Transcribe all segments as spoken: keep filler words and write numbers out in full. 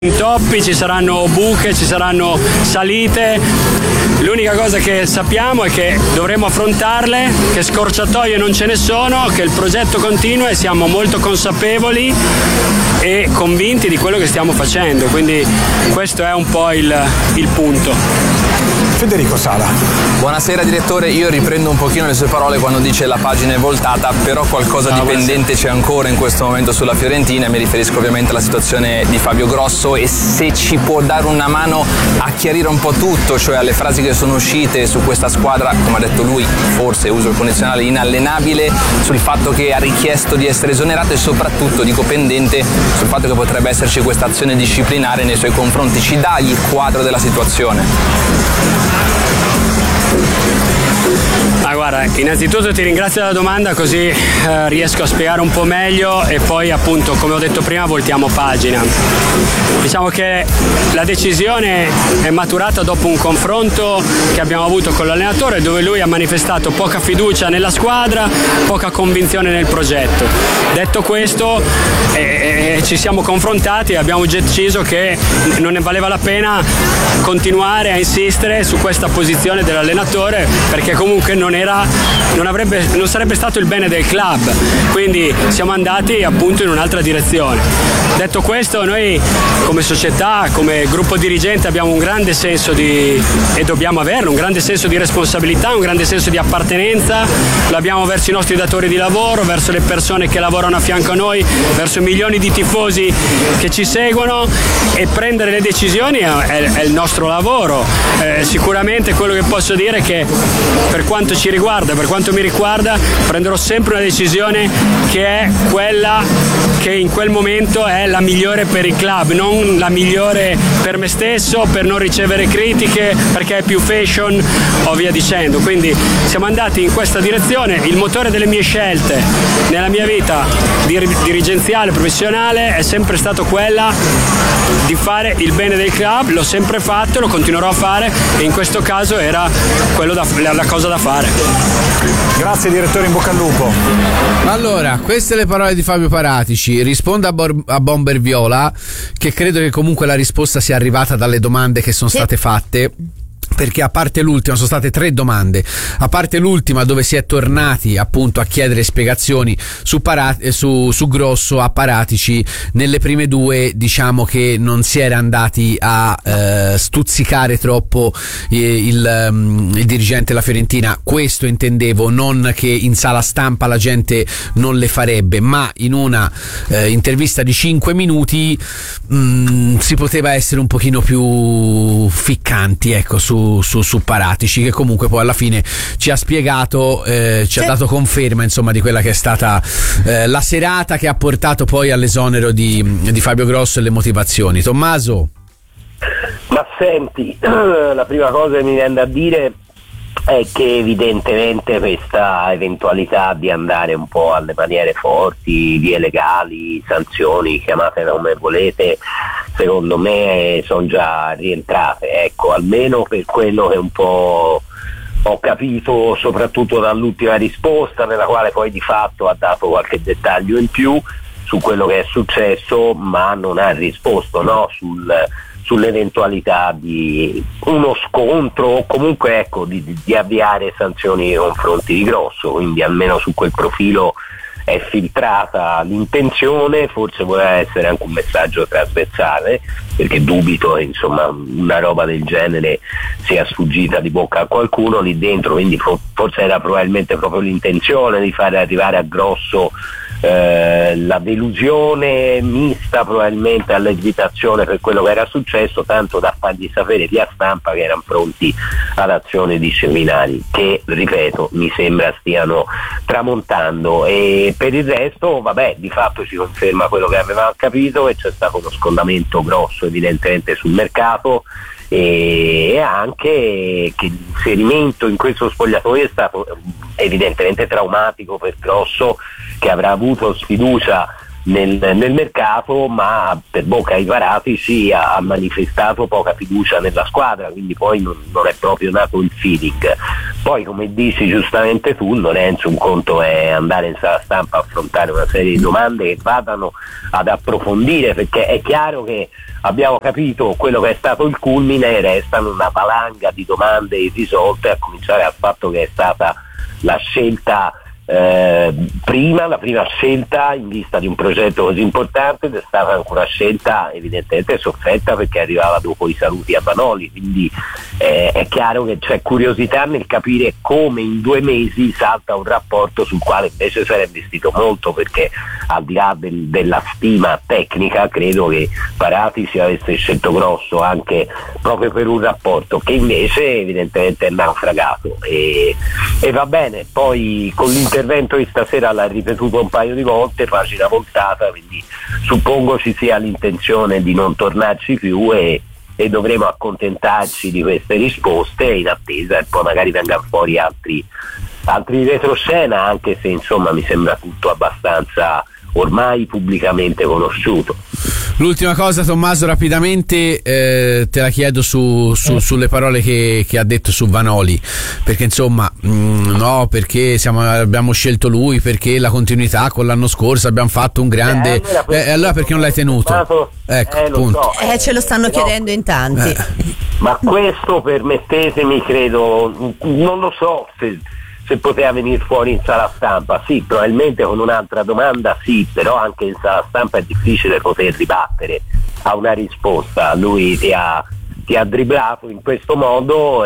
intoppi, ci saranno buche, ci saranno salite. L'unica cosa che sappiamo è che dovremo affrontarle, che scorciatoie non ce ne sono, che il progetto continua e siamo molto consapevoli e convinti di quello che stiamo facendo, quindi questo è un po' il, il punto. Federico Sala. Buonasera direttore, io riprendo un pochino le sue parole quando dice la pagina è voltata, però qualcosa di pendente c'è ancora in questo momento sulla Fiorentina, e mi riferisco ovviamente alla situazione di Fabio Grosso, e se ci può dare una mano a chiarire un po' tutto, cioè alle frasi che sono uscite su questa squadra, come ha detto lui, forse uso il condizionale, inallenabile, sul fatto che ha richiesto di essere esonerato e soprattutto, dico pendente, sul fatto che potrebbe esserci questa azione disciplinare nei suoi confronti. Ci dà il quadro della situazione? Ma guarda, innanzitutto ti ringrazio della domanda, così eh, riesco a spiegare un po' meglio e poi appunto, come ho detto prima, voltiamo pagina. Diciamo che la decisione è maturata dopo un confronto che abbiamo avuto con l'allenatore, dove lui ha manifestato poca fiducia nella squadra, poca convinzione nel progetto. Detto questo, eh, eh, ci siamo confrontati e abbiamo deciso che non ne valeva la pena continuare a insistere su questa posizione dell'allenatore, perché comunque non era, non avrebbe, non sarebbe stato il bene del club, quindi siamo andati appunto in un'altra direzione. Detto questo, noi come società, come gruppo dirigente abbiamo un grande senso di, e dobbiamo averlo, un grande senso di responsabilità, un grande senso di appartenenza, l'abbiamo verso i nostri datori di lavoro, verso le persone che lavorano a fianco a noi, verso i milioni di tifosi che ci seguono, e prendere le decisioni è, è, è il nostro lavoro. Eh, sicuramente quello che posso dire è che per quanto ci riguarda, per quanto mi riguarda, prenderò sempre una decisione che è quella che in quel momento è la migliore per il club, non la migliore per me stesso, per non ricevere critiche, perché è più fashion o via dicendo. Quindi siamo andati in questa direzione. Il motore delle mie scelte nella mia vita dir- dirigenziale, professionale, è sempre stato quella di fare il bene del club, l'ho sempre fatto, lo continuerò a fare, e in questo caso era quello da, la cosa da fare. Grazie direttore, in bocca al lupo. Allora, queste le parole di Fabio Paratici. Risponde a, Bor- a Bomber Viola, che credo che comunque la risposta sia arrivata dalle domande che sono state fatte, perché a parte l'ultima, sono state tre domande, a parte l'ultima dove si è tornati appunto a chiedere spiegazioni su, Parat- su, su Grosso a Paratici, nelle prime due diciamo che non si era andati a eh, stuzzicare troppo eh, il, um, il dirigente della Fiorentina. Questo intendevo, non che in sala stampa la gente non le farebbe, ma in una eh, intervista di cinque minuti mh, si poteva essere un pochino più ficcanti, ecco, su Su, su Paratici, che comunque poi alla fine ci ha spiegato, eh, ci sì. ha dato conferma insomma di quella che è stata eh, la serata che ha portato poi all'esonero di, di Fabio Grosso e le motivazioni. Tommaso? Ma senti, la prima cosa che mi viene da dire è che evidentemente questa eventualità di andare un po' alle maniere forti, vie legali, sanzioni, chiamatele come volete, secondo me sono già rientrate, ecco, almeno per quello che un po' ho capito soprattutto dall'ultima risposta, nella quale poi di fatto ha dato qualche dettaglio in più su quello che è successo, ma non ha risposto, no, sul sull'eventualità di uno scontro o comunque ecco di, di, di avviare sanzioni nei confronti di Grosso, quindi almeno su quel profilo è filtrata l'intenzione. Forse voleva essere anche un messaggio trasversale, perché dubito che insomma una roba del genere sia sfuggita di bocca a qualcuno lì dentro, quindi forse era probabilmente proprio l'intenzione di fare arrivare a Grosso Eh, la delusione mista probabilmente all'esitazione per quello che era successo, tanto da fargli sapere via stampa che erano pronti ad azioni disciplinari, che ripeto mi sembra stiano tramontando. E per il resto vabbè, di fatto ci conferma quello che avevamo capito, che c'è stato uno scondamento grosso evidentemente sul mercato, e anche che l'inserimento in questo spogliatoio è stato evidentemente traumatico per Grosso, che avrà avuto sfiducia nel, nel mercato, ma per bocca ai Paratici ha, ha manifestato poca fiducia nella squadra, quindi poi non, non è proprio nato il feeling. Poi, come dici giustamente tu, Lorenzo, un conto è andare in sala stampa a affrontare una serie di domande che vadano ad approfondire, perché è chiaro che abbiamo capito quello che è stato il culmine e restano una valanga di domande irrisolte, a cominciare dal fatto che è stata la scelta Eh, prima, la prima scelta in vista di un progetto così importante ed è stata anche una scelta evidentemente sofferta perché arrivava dopo i saluti a Vanoli, quindi eh, è chiaro che c'è curiosità nel capire come in due mesi salta un rapporto sul quale invece si era investito molto, perché al di là del, della stima tecnica credo che Paratici avesse scelto Grosso anche proprio per un rapporto che invece evidentemente è naufragato e, e va bene. Poi con l'intervento di stasera l'ha ripetuto un paio di volte, pagina voltata, quindi suppongo ci sia l'intenzione di non tornarci più e, e dovremo accontentarci di queste risposte in attesa e poi magari vengano fuori altri, altri retroscena, anche se insomma mi sembra tutto abbastanza ormai pubblicamente conosciuto. L'ultima cosa, Tommaso, rapidamente eh, te la chiedo su, su, sulle parole che, che ha detto su Vanoli, perché insomma mh, no, perché siamo, abbiamo scelto lui, perché la continuità con l'anno scorso abbiamo fatto un grande eh, allora, eh, allora perché non l'hai tenuto? Ecco, eh, punto. So, eh, ce lo stanno però, chiedendo in tanti eh. Ma questo, permettetemi, credo, non lo so se se poteva venire fuori in sala stampa, sì, probabilmente con un'altra domanda sì, però anche in sala stampa è difficile poter ribattere a una risposta. Lui ti ha, ti ha dribblato in questo modo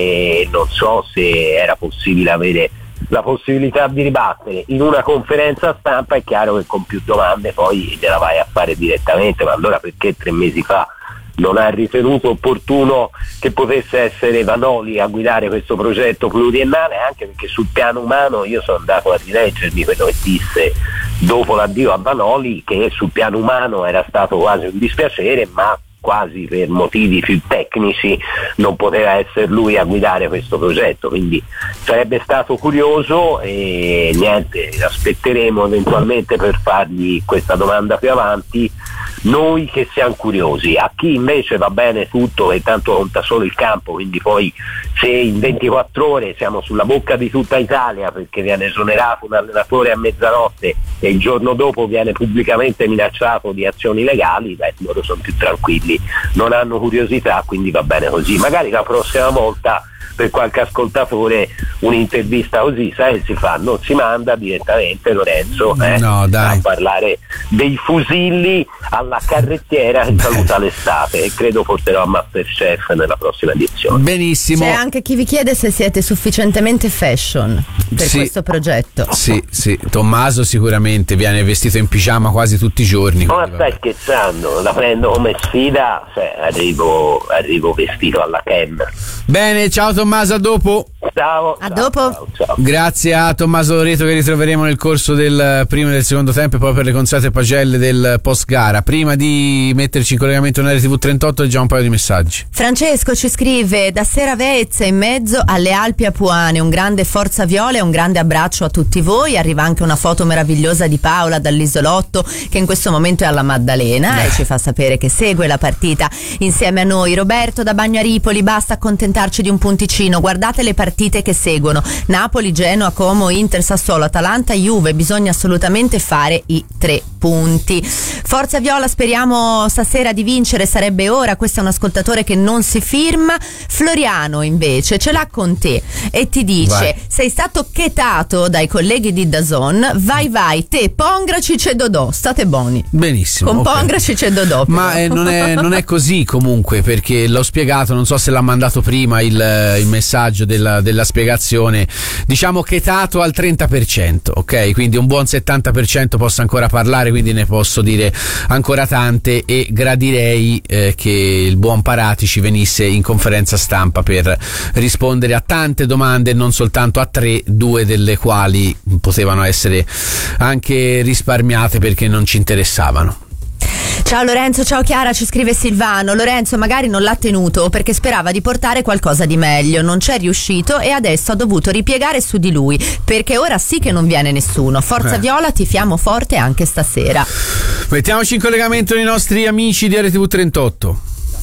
e non so se era possibile avere la possibilità di ribattere. In una conferenza stampa è chiaro che con più domande poi te la vai a fare direttamente, ma allora perché tre mesi fa non ha ritenuto opportuno che potesse essere Vanoli a guidare questo progetto pluriennale, anche perché sul piano umano io sono andato a rileggermi quello che disse dopo l'addio a Vanoli, che sul piano umano era stato quasi un dispiacere, ma quasi per motivi più tecnici non poteva essere lui a guidare questo progetto, quindi sarebbe stato curioso e niente, aspetteremo eventualmente per fargli questa domanda più avanti, noi che siamo curiosi. A chi invece va bene tutto e tanto conta solo il campo, quindi poi se in ventiquattro ore siamo sulla bocca di tutta Italia perché viene esonerato un allenatore a mezzanotte e il giorno dopo viene pubblicamente minacciato di azioni legali, beh, loro sono più tranquilli, non hanno curiosità, quindi va bene così. Magari la prossima volta per qualche ascoltatore un'intervista così, sai, si fa, non si manda direttamente Lorenzo eh, no, dai. a parlare dei fusilli alla carrettiera che saluta l'estate, e credo porterò a Masterchef nella prossima edizione. Benissimo. C'è anche chi vi chiede se siete sufficientemente fashion per sì. questo progetto. Sì, sì, Tommaso sicuramente viene vestito in pigiama quasi tutti i giorni. Ma stai scherzando, la prendo come sfida, cioè, arrivo, arrivo vestito alla Ken. Bene, ciao Tommaso, a dopo. Ciao. A ciao, dopo. Ciao, ciao. Grazie a Tommaso Loreto, che ritroveremo nel corso del primo e del secondo tempo e poi per le consuete pagelle del post gara. Prima di metterci in collegamento con R T V trentotto leggiamo un paio di messaggi. Francesco ci scrive: da Seravezza in mezzo alle Alpi Apuane, un grande forza viola e un grande abbraccio a tutti voi. Arriva anche una foto meravigliosa di Paola dall'isolotto che in questo momento è alla Maddalena eh. e ci fa sapere che segue la partita insieme a noi. Roberto da Bagnaripoli: basta accontentarci di un punticino, guardate le partite che seguono: Napoli, Genoa, Como, Inter, Sassuolo, Atalanta, Juve. Bisogna assolutamente fare i tre punti. Forza Viola, speriamo stasera di vincere, sarebbe ora. Questo è un ascoltatore che non si firma. Floriano invece ce l'ha con te e ti dice: vai. Sei stato chetato dai colleghi di DAZN, vai vai te Pongracic e Dodò, state buoni. Benissimo, con okay. Pongracic e Dodò. Ma eh, non, è, non è così comunque, perché l'ho spiegato, non so se l'ha mandato prima il, il messaggio della, della spiegazione. Diciamo chetato al trenta per cento, ok? Quindi un buon settanta per cento posso ancora parlare, quindi ne posso dire ancora tante, e gradirei eh, che il buon Paratici venisse in conferenza stampa per rispondere a tante domande, non soltanto a tre, due delle quali potevano essere anche risparmiate perché non ci interessavano. Ciao Lorenzo, ciao Chiara, ci scrive Silvano. Lorenzo magari non l'ha tenuto perché sperava di portare qualcosa di meglio, non c'è riuscito e adesso ha dovuto ripiegare su di lui, perché ora sì che non viene nessuno. Forza eh. Viola, tifiamo forte anche stasera. Mettiamoci in collegamento con i nostri amici di R T V trentotto.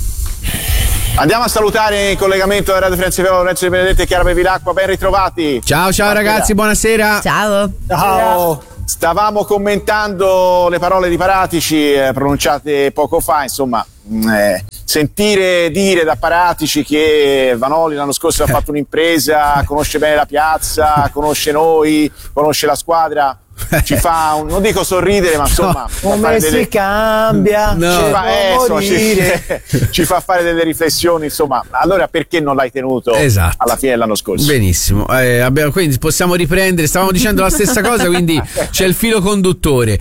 Andiamo a salutare in collegamento da Radio Firenze Viola Lorenzo Di Benedetto e Chiara Bevilacqua, ben ritrovati. Ciao ciao ragazzi, buonasera. Ciao. Ciao. Stavamo commentando le parole di Paratici eh, pronunciate poco fa, insomma eh, sentire dire da Paratici che Vanoli l'anno scorso ha fatto un'impresa, conosce bene la piazza, conosce noi, conosce la squadra, ci fa un, non dico sorridere, ma insomma come si delle, cambia, no. ci, fa, eh, insomma, ci, ci fa fare delle riflessioni, insomma. Allora perché non l'hai tenuto esatto. alla fine dell'anno scorso? Benissimo, eh, abbiamo, quindi possiamo riprendere, stavamo dicendo la stessa cosa, quindi c'è il filo conduttore.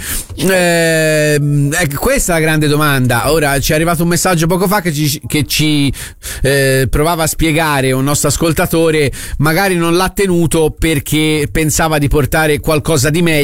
Eh, questa è la grande domanda. Ora ci è arrivato un messaggio poco fa che ci, che ci eh, provava a spiegare un nostro ascoltatore, magari non l'ha tenuto perché pensava di portare qualcosa di meglio.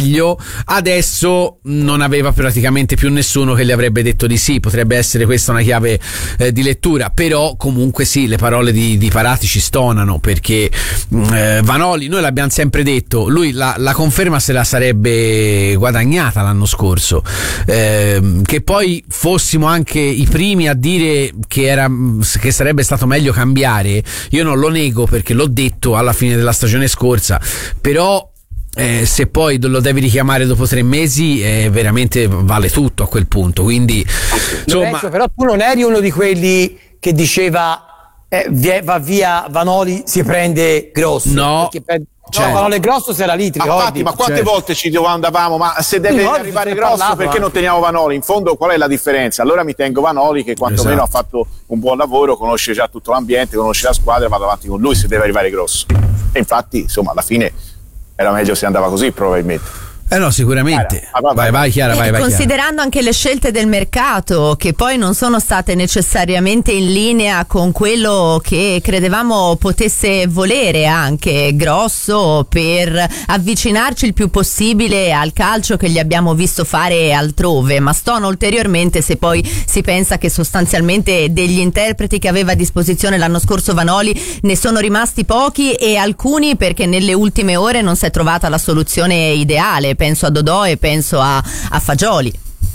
Adesso non aveva praticamente più nessuno che gli avrebbe detto di sì. Potrebbe essere questa una chiave eh, di lettura, però comunque sì, le parole di, di Paratici stonano, perché eh, Vanoli, noi l'abbiamo sempre detto, lui la, la conferma se la sarebbe guadagnata l'anno scorso, eh, che poi fossimo anche i primi a dire che, era, che sarebbe stato meglio cambiare, io non lo nego perché l'ho detto alla fine della stagione scorsa, però Eh, se poi lo devi richiamare dopo tre mesi eh, veramente vale tutto a quel punto, quindi insomma... Lorenzo, però tu non eri uno di quelli che diceva eh, va via Vanoli, si prende Grosso, no, perché, certo. no, Vanoli Grosso si era lì, ti ricordi? Ma quante certo. volte ci domandavamo, ma se deve no, arrivare Grosso parlato, perché eh. non teniamo Vanoli? In fondo qual è la differenza? Allora mi tengo Vanoli, che quantomeno esatto. ha fatto un buon lavoro, conosce già tutto l'ambiente, conosce la squadra, vado avanti con lui se deve arrivare Grosso. E infatti insomma alla fine era meglio se andava così probabilmente. Eh no, sicuramente. Chiara, vai, vai, vai, Chiara, vai, vai. Considerando Chiara. anche le scelte del mercato, che poi non sono state necessariamente in linea con quello che credevamo potesse volere anche Grosso, per avvicinarci il più possibile al calcio che gli abbiamo visto fare altrove, ma stona ulteriormente se poi si pensa che sostanzialmente degli interpreti che aveva a disposizione l'anno scorso Vanoli ne sono rimasti pochi, e alcuni perché nelle ultime ore non si è trovata la soluzione ideale. Penso a Dodò e penso a, a Fagioli.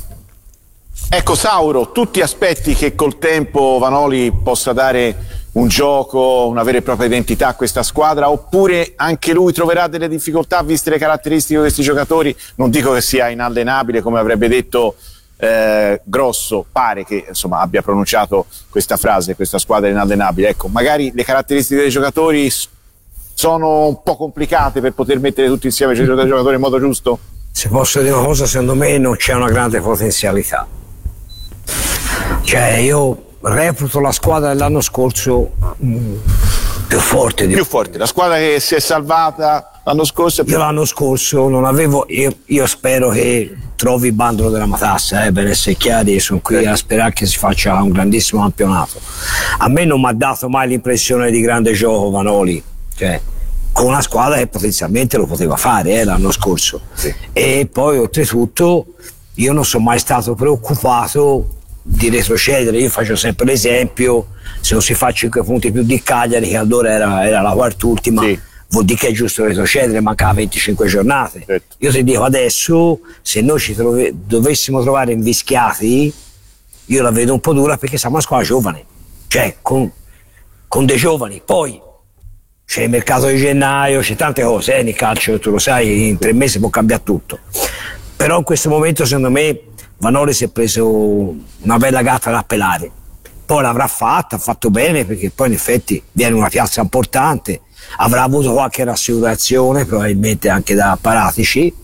Ecco Sauro, tutti aspetti che col tempo Vanoli possa dare un gioco, una vera e propria identità a questa squadra, oppure anche lui troverà delle difficoltà viste le caratteristiche di questi giocatori? Non dico che sia inallenabile come avrebbe detto eh, Grosso, pare che insomma abbia pronunciato questa frase, questa squadra è inallenabile. Ecco, magari le caratteristiche dei giocatori sono un po' complicate per poter mettere tutti insieme i giocatori in modo giusto? Se posso dire una cosa, secondo me non c'è una grande potenzialità. Cioè io reputo la squadra dell'anno scorso mh, più forte di più forte, la squadra che si è salvata l'anno scorso è più... Io l'anno scorso non avevo, io, io spero che trovi il bandolo della matassa, eh, per essere chiari, sono qui a sperare che si faccia un grandissimo campionato. A me non mi ha dato mai l'impressione di grande gioco Vanoli, cioè con una squadra che potenzialmente lo poteva fare eh, l'anno scorso, sì. E poi oltretutto io non sono mai stato preoccupato di retrocedere. Io faccio sempre l'esempio, se non si fa cinque punti più di Cagliari, che allora era, era la quart'ultima, sì. Vuol dire che è giusto retrocedere, mancava venticinque giornate, certo. Io ti dico adesso, se noi ci trove, dovessimo trovare invischiati, io la vedo un po' dura, perché siamo una squadra giovane, cioè con, con dei giovani. Poi c'è il mercato di gennaio, c'è tante cose eh, nel calcio, tu lo sai, in tre mesi può cambiare tutto, però in questo momento secondo me Vanoli si è preso una bella gatta da pelare, poi l'avrà fatta, ha fatto bene, perché poi in effetti viene una piazza importante, avrà avuto qualche rassicurazione probabilmente anche da Paratici,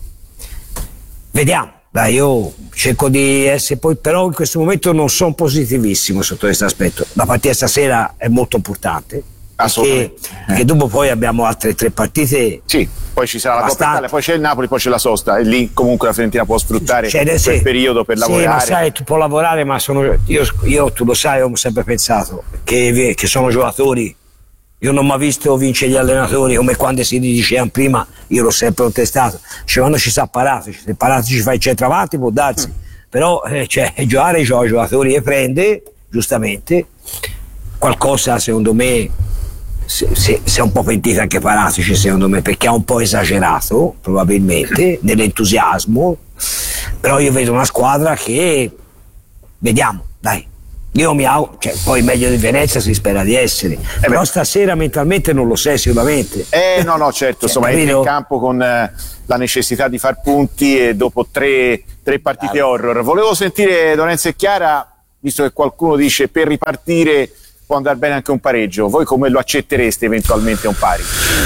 vediamo. Dai, io cerco di essere, poi però in questo momento non sono positivissimo sotto questo aspetto. La partita stasera è molto importante, perché, perché dopo poi abbiamo altre tre partite. Sì, poi ci sarà abbastanza. La Coppa Italia, poi c'è il Napoli, poi c'è la sosta, e lì comunque la Fiorentina può sfruttare cioè, quel sì, periodo per sì, lavorare. Ma sai, tu puoi lavorare, ma sono io, io tu lo sai, ho sempre pensato che, che sono giocatori. Io non mi ho visto vincere gli allenatori, come quando si dicevano prima, io l'ho sempre contestato. Cioè, quando ci sa Paratici, se Paratici fa il centravanti può darsi, mm. però eh, cioè, giocare i giocatori e prende, giustamente, qualcosa secondo me si è un po' pentita anche Paratici, secondo me, perché ha un po' esagerato probabilmente nell'entusiasmo, però io vedo una squadra che vediamo, dai. Io mi auguro, cioè, poi meglio di Venezia si spera di essere, eh però beh. Stasera mentalmente non lo sei sicuramente. Eh no no certo, cioè, insomma entri in campo con eh, la necessità di far punti, e dopo tre, tre partite allora. horror. Volevo sentire Lorenzo e Chiara visto che qualcuno dice per ripartire può andare bene anche un pareggio, voi come lo accettereste eventualmente un pari?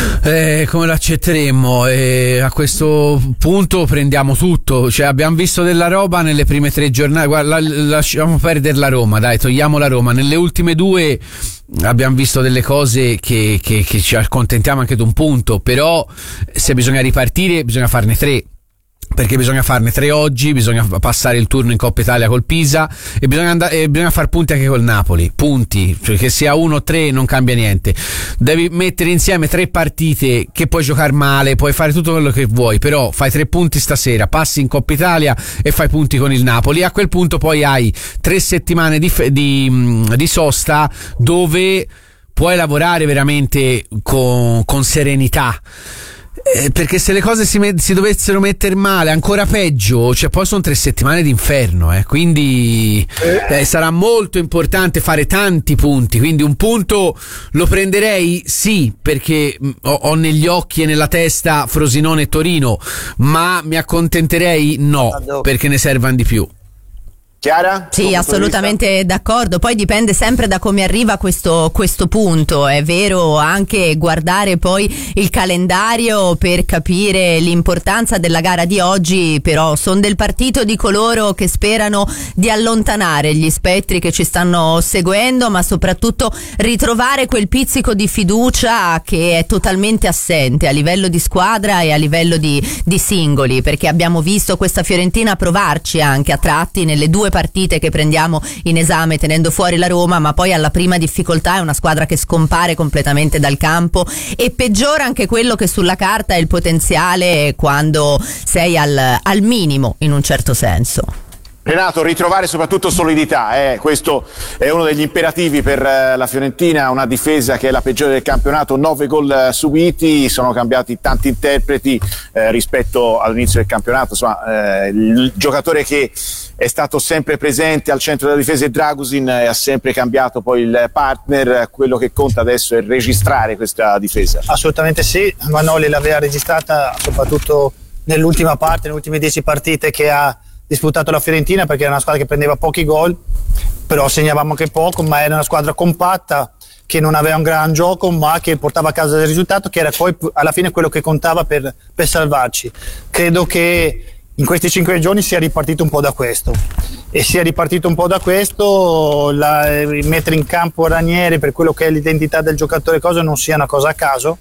Eh, come lo accetteremmo? Eh, a questo punto prendiamo tutto, cioè abbiamo visto della roba nelle prime tre giornate, guarda, la, lasciamo perdere la Roma, dai, togliamo la Roma, nelle ultime due abbiamo visto delle cose che, che, che ci accontentiamo anche di un punto, però se bisogna ripartire bisogna farne tre, perché bisogna farne tre oggi, bisogna passare il turno in Coppa Italia col Pisa e bisogna, andare, e bisogna far punti anche col Napoli, punti, cioè che sia uno o tre non cambia niente, devi mettere insieme tre partite che puoi giocare male, puoi fare tutto quello che vuoi, però fai tre punti stasera, passi in Coppa Italia e fai punti con il Napoli, a quel punto poi hai tre settimane di, di, di sosta dove puoi lavorare veramente con, con serenità. Eh, perché se le cose si, met- si dovessero mettere male, ancora peggio, cioè poi sono tre settimane d'inferno, eh, quindi eh, sarà molto importante fare tanti punti, quindi un punto lo prenderei sì, perché mh, ho, ho negli occhi e nella testa Frosinone e Torino, ma mi accontenterei no, perché ne servano di più. Chiara? Sì, assolutamente d'accordo, poi dipende sempre da come arriva questo, questo punto, è vero anche guardare poi il calendario per capire l'importanza della gara di oggi, però sono del partito di coloro che sperano di allontanare gli spettri che ci stanno seguendo, ma soprattutto ritrovare quel pizzico di fiducia che è totalmente assente a livello di squadra e a livello di, di singoli, perché abbiamo visto questa Fiorentina provarci anche a tratti nelle due partite che prendiamo in esame tenendo fuori la Roma, ma poi alla prima difficoltà è una squadra che scompare completamente dal campo e peggiora anche quello che sulla carta è il potenziale quando sei al, al minimo in un certo senso. Renato, ritrovare soprattutto solidità, eh? Questo è uno degli imperativi per eh, la Fiorentina, una difesa che è la peggiore del campionato, nove gol eh, subiti, sono cambiati tanti interpreti eh, rispetto all'inizio del campionato, insomma eh, il giocatore che è stato sempre presente al centro della difesa è Dragusin e ha sempre cambiato poi il partner, quello che conta adesso è registrare questa difesa. Assolutamente sì, Vanoli l'aveva registrata soprattutto nell'ultima parte, nelle ultime dieci partite che ha disputato la Fiorentina, perché era una squadra che prendeva pochi gol, però segnavamo anche poco, ma era una squadra compatta che non aveva un gran gioco ma che portava a casa il risultato, che era poi alla fine quello che contava per, per salvarci. Credo che in questi cinque giorni sia ripartito un po' da questo e sia ripartito un po' da questo la, mettere in campo Ranieri per quello che è l'identità del giocatore, cosa non sia una cosa a caso,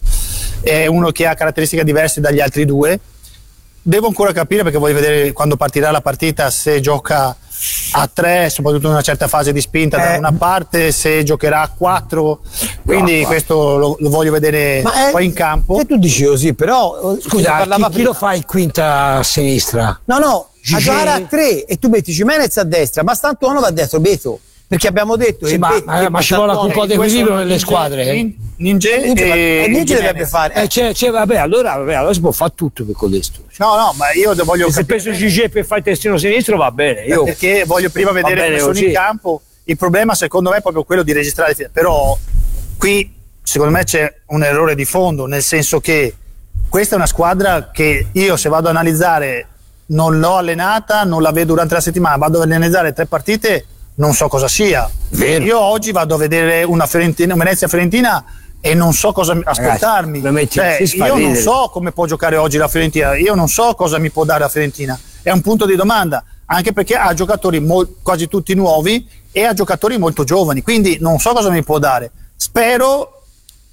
è uno che ha caratteristiche diverse dagli altri due. Devo ancora capire, perché voglio vedere quando partirà la partita, se gioca a tre, soprattutto in una certa fase di spinta eh. da una parte, se giocherà a quattro, quindi no, questo lo, lo voglio vedere ma poi è, in campo. E tu dici così, però scusa, chi, chi lo fa in quinta a sinistra? No, no, Gigi. A giocare a tre e tu metti Gimenez a destra, ma Stantuono va a destra, Beto. Perché abbiamo detto sì, ma, ma, ma ci vuole un po' di equilibrio nelle squadre. Ninja e Ninja dovrebbe fare. Eh, c'è, c'è, vabbè, allora, vabbè, allora si può fare tutto per questo. No, no, ma io voglio se capire. Se penso Gigi per fare terzino sinistro va bene. Io perché voglio prima vedere come sono in campo. Il problema secondo me è proprio quello di registrare. Però qui secondo me c'è un errore di fondo, nel senso che questa è una squadra che io, se vado ad analizzare, non l'ho allenata, non la vedo durante la settimana, vado ad analizzare tre partite, non so cosa sia. Vero. Io oggi vado a vedere una Fiorentina, una Venezia Fiorentina e non so cosa aspettarmi. Ragazzi, cioè, io non so come può giocare oggi la Fiorentina, io non so cosa mi può dare la Fiorentina. È un punto di domanda, anche perché ha giocatori mo- quasi tutti nuovi e ha giocatori molto giovani, quindi non so cosa mi può dare. Spero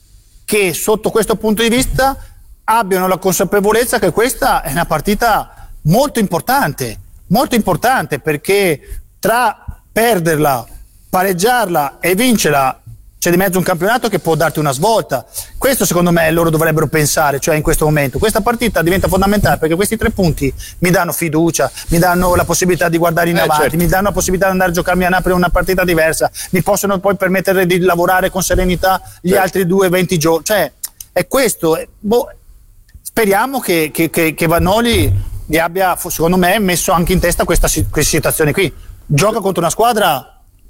che sotto questo punto di vista abbiano la consapevolezza che questa è una partita molto importante, molto importante, perché tra perderla, pareggiarla e vincerla c'è di mezzo un campionato che può darti una svolta. Questo secondo me loro dovrebbero pensare, cioè in questo momento questa partita diventa fondamentale, perché questi tre punti mi danno fiducia, mi danno la possibilità di guardare in eh, avanti, certo. mi danno la possibilità di andare a giocarmi a Napoli una partita diversa, mi possono poi permettere di lavorare con serenità gli certo. altri due venti giorni, cioè è questo. Boh, speriamo che, che, che, che Vanoli gli abbia, secondo me, messo anche in testa questa, questa situazione qui. Gioca contro una squadra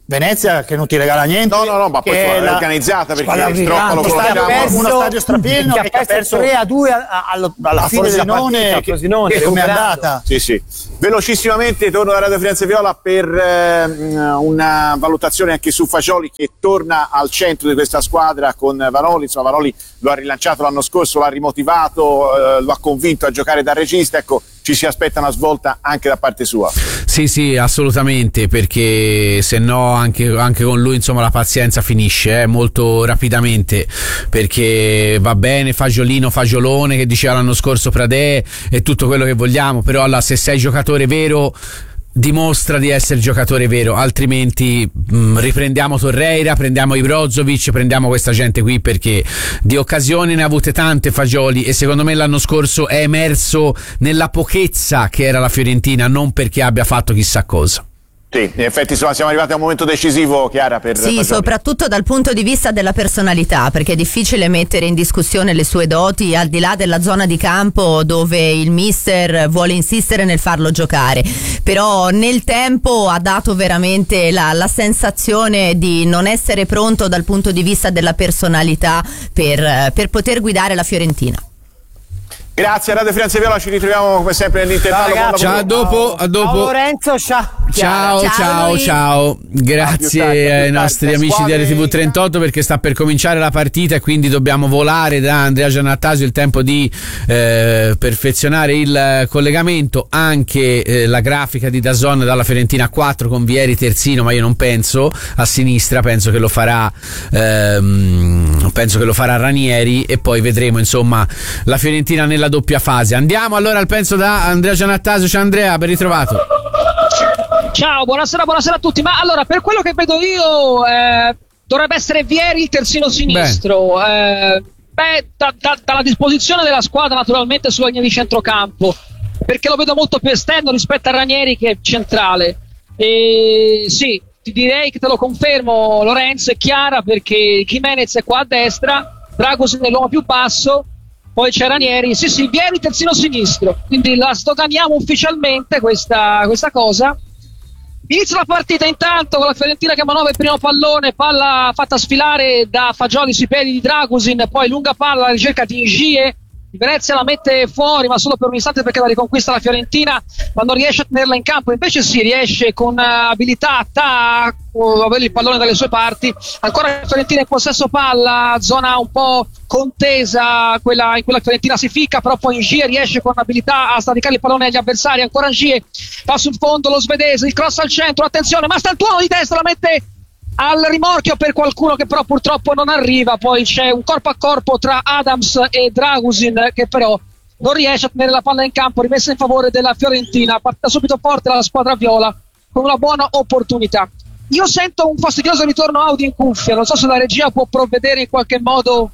Venezia che non ti regala niente. No, no, no, ma poi è la... organizzata perché è troppo uno stadio strapieno che ha perso tre a due alla, alla a fine della partita, che, che come è andata. Sì, sì. Velocissimamente torno da Radio Firenze Viola per eh, una valutazione anche su Fagioli, che torna al centro di questa squadra con Vanoli. Insomma, Vanoli lo ha rilanciato l'anno scorso, l'ha rimotivato, eh, lo ha convinto a giocare da regista. Ecco, ci si aspetta una svolta anche da parte sua. Sì, sì, assolutamente, perché se no anche, anche con lui insomma la pazienza finisce eh, molto rapidamente, perché va bene Fagiolino, Fagiolone che diceva l'anno scorso Pradè e tutto quello che vogliamo, però allora, se sei giocatore vero dimostra di essere giocatore vero, altrimenti mh, riprendiamo Torreira, prendiamo Ibrozovic, prendiamo questa gente qui, perché di occasioni ne ha avute tante Fagioli e secondo me l'anno scorso è emerso nella pochezza che era la Fiorentina, non perché abbia fatto chissà cosa. Sì, in effetti insomma, siamo arrivati a un momento decisivo, Chiara, per Sì, Fagioli. soprattutto dal punto di vista della personalità, perché è difficile mettere in discussione le sue doti al di là della zona di campo dove il mister vuole insistere nel farlo giocare, però nel tempo ha dato veramente la, la sensazione di non essere pronto dal punto di vista della personalità per, per poter guidare la Fiorentina. Grazie a Radio Firenze Viola, ci ritroviamo come sempre nell'intervallo. Ciao, ciao, a dopo, a dopo. Ciao Lorenzo, ciao. Ciao, ciao, ciao, ciao. Grazie tardi, ai nostri amici squadre... di R T V trentotto, perché sta per cominciare la partita e quindi dobbiamo volare da Andrea Giannattasio, il tempo di eh, perfezionare il collegamento. Anche eh, la grafica di D A Z N dalla Fiorentina quattro con Vieri terzino, ma io non penso a sinistra, penso che lo farà ehm, penso che lo farà Ranieri, e poi vedremo insomma la Fiorentina nella doppia fase. Andiamo allora al penso da Andrea Giannattasio. Ciao Andrea, ben ritrovato. Ciao, buonasera, buonasera a tutti. Ma allora, per quello che vedo io, eh, dovrebbe essere Vieri il terzino sinistro. Beh, eh, beh da, da, dalla disposizione della squadra, naturalmente, sulla linea di centrocampo, perché lo vedo molto più esterno rispetto a Ranieri, che è centrale. E sì, ti direi che te lo confermo, Lorenzo e Chiara, perché Jimenez è qua a destra, Dragosin è l'uomo più basso, poi c'è Ranieri. Sì, sì, Vieri terzino sinistro. Quindi la sdoganiamo ufficialmente questa, questa cosa. Inizia la partita intanto con la Fiorentina che manovra il primo pallone, palla fatta sfilare da Fagioli sui piedi di Dragusin, poi lunga palla alla ricerca di Ingie. Venezia la mette fuori, ma solo per un istante, perché la riconquista la Fiorentina, ma non riesce a tenerla in campo. Invece si riesce con uh, abilità, attacco, avere il pallone dalle sue parti. Ancora la Fiorentina in possesso palla, zona un po' contesa, quella in cui la Fiorentina si ficca, però poi Ingie riesce con abilità a sradicare il pallone agli avversari. Ancora Ingie va sul fondo, lo svedese, il cross al centro, attenzione, ma sta il tuono di destra, la mette al rimorchio per qualcuno che però purtroppo non arriva. Poi c'è un corpo a corpo tra Adams e Dragusin, che però non riesce a tenere la palla in campo, rimessa in favore della Fiorentina. Partita subito forte la squadra viola con una buona opportunità. Io sento un fastidioso ritorno audio in cuffia, non so se la regia può provvedere in qualche modo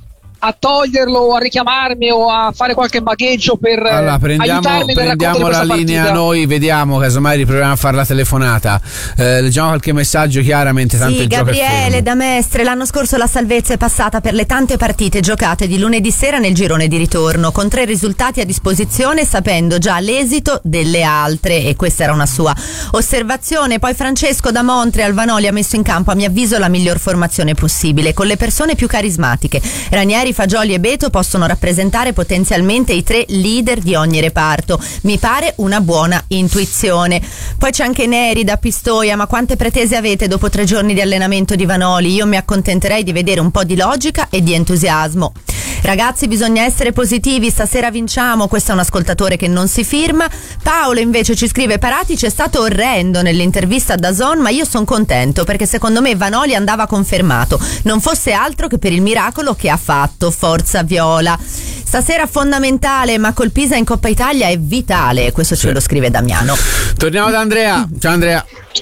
a toglierlo o a richiamarmi o a fare qualche magheggio per allora, prendiamo, aiutarmi nel prendiamo la linea partita. Noi vediamo, casomai riproviamo a fare la telefonata. Eh, leggiamo qualche messaggio chiaramente, tanto sì, il gioco è Gabriele fermo. da Mestre, l'anno scorso la salvezza è passata per le tante partite giocate di lunedì sera nel girone di ritorno, con tre risultati a disposizione, sapendo già l'esito delle altre, e questa era una sua osservazione. Poi Francesco da Montreal, Vanoli ha messo in campo a mio avviso la miglior formazione possibile, con le persone più carismatiche. Ranieri, Fagioli e Beto possono rappresentare potenzialmente i tre leader di ogni reparto. Mi pare una buona intuizione. Poi c'è anche Neri da Pistoia. Ma quante pretese avete dopo tre giorni di allenamento di Vanoli? Io mi accontenterei di vedere un po' di logica e di entusiasmo. Ragazzi, bisogna essere positivi, stasera vinciamo. Questo è un ascoltatore che non si firma. Paolo invece ci scrive: Paratici è stato orrendo nell'intervista da D A Z N, ma io sono contento, perché secondo me Vanoli andava confermato, non fosse altro che per il miracolo che ha fatto. Forza viola. Stasera fondamentale, ma col Pisa in Coppa Italia è vitale. Questo ce sì. lo scrive Damiano. Torniamo da Andrea. Ciao Andrea.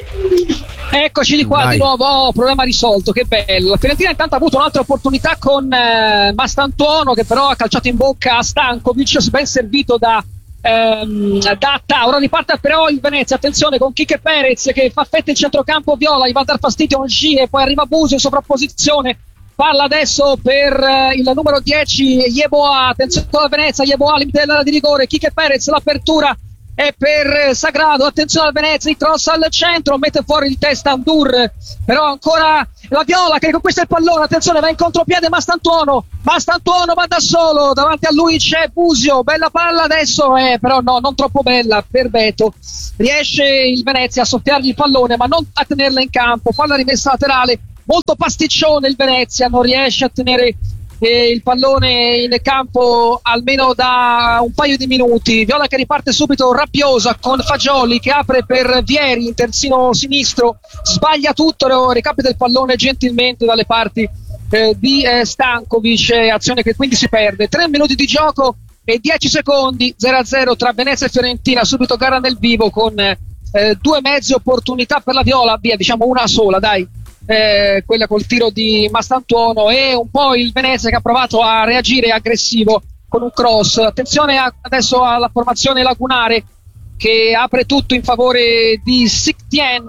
Eccoci di qua. Vai. Di nuovo, oh, problema risolto, che bello. La Fiorentina intanto ha avuto un'altra opportunità con eh, Mastantuono, che però ha calciato in bocca a Stankovic, ben servito da ehm, da Atta. Ora riparte però il Venezia, attenzione con Quique Perez che fa fetta il centrocampo viola, gli va a dar fastidio a G, e poi arriva Buso in sovrapposizione. Palla adesso per uh, il numero dieci Yeboah, attenzione alla Venezia, Yeboah limite dell'area di rigore, Quique Perez, l'apertura è per Sagrado, attenzione al Venezia, il cross al centro, mette fuori di testa Andur, però ancora la Viola che conquista il pallone, attenzione, va in contropiede Mastantuono, Mastantuono va da solo, davanti a lui c'è Busio, bella palla adesso, eh, però no, non troppo bella per Beto, riesce il Venezia a soffiargli il pallone ma non a tenerla in campo, palla rimessa laterale, molto pasticcione il Venezia, non riesce a tenere eh, il pallone in campo almeno da un paio di minuti. Viola che riparte subito rabbiosa con Fagioli che apre per Vieri in terzino sinistro, sbaglia tutto, recapita il pallone gentilmente dalle parti eh, di eh, Stankovic, azione che quindi si perde. Tre minuti di gioco e dieci secondi, zero a zero tra Venezia e Fiorentina, subito gara nel vivo con eh, due mezze opportunità per la Viola, via diciamo una sola dai. Eh, quella col tiro di Mastantuono e un po' il Venezia che ha provato a reagire aggressivo con un cross. Attenzione a, adesso alla formazione lagunare che apre tutto in favore di Sictien.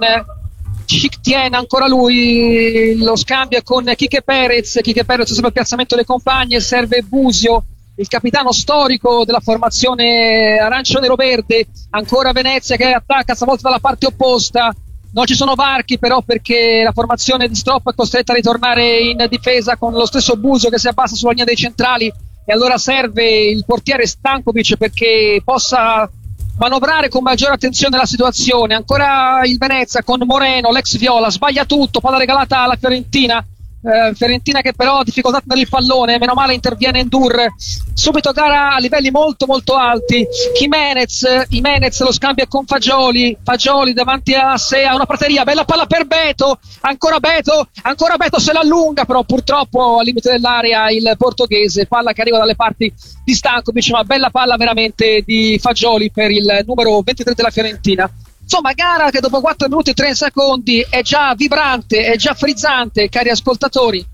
Sictien ancora lui, lo scambia con Kike Perez, Kike Perez serve il piazzamento delle compagne, serve Busio, il capitano storico della formazione arancione-nero-verde. Ancora Venezia che attacca stavolta dalla parte opposta. Non ci sono varchi però perché la formazione di Stroppo è costretta a ritornare in difesa con lo stesso Busio che si abbassa sulla linea dei centrali e allora serve il portiere Stankovic perché possa manovrare con maggiore attenzione la situazione. Ancora il Venezia con Moreno, l'ex Viola, sbaglia tutto, palla regalata alla Fiorentina. Uh, Fiorentina che però ha difficoltà per il pallone, meno male interviene Endur, subito gara a livelli molto molto alti. Jimenez, Jimenez lo scambia con Fagioli, Fagioli davanti a sé ha una prateria, bella palla per Beto, ancora Beto, ancora Beto se l'allunga però purtroppo al limite dell'area il portoghese, palla che arriva dalle parti di Stankovic, ma bella palla veramente di Fagioli per il numero ventitré della Fiorentina. Insomma, gara che dopo quattro minuti e tre secondi è già vibrante, è già frizzante, cari ascoltatori.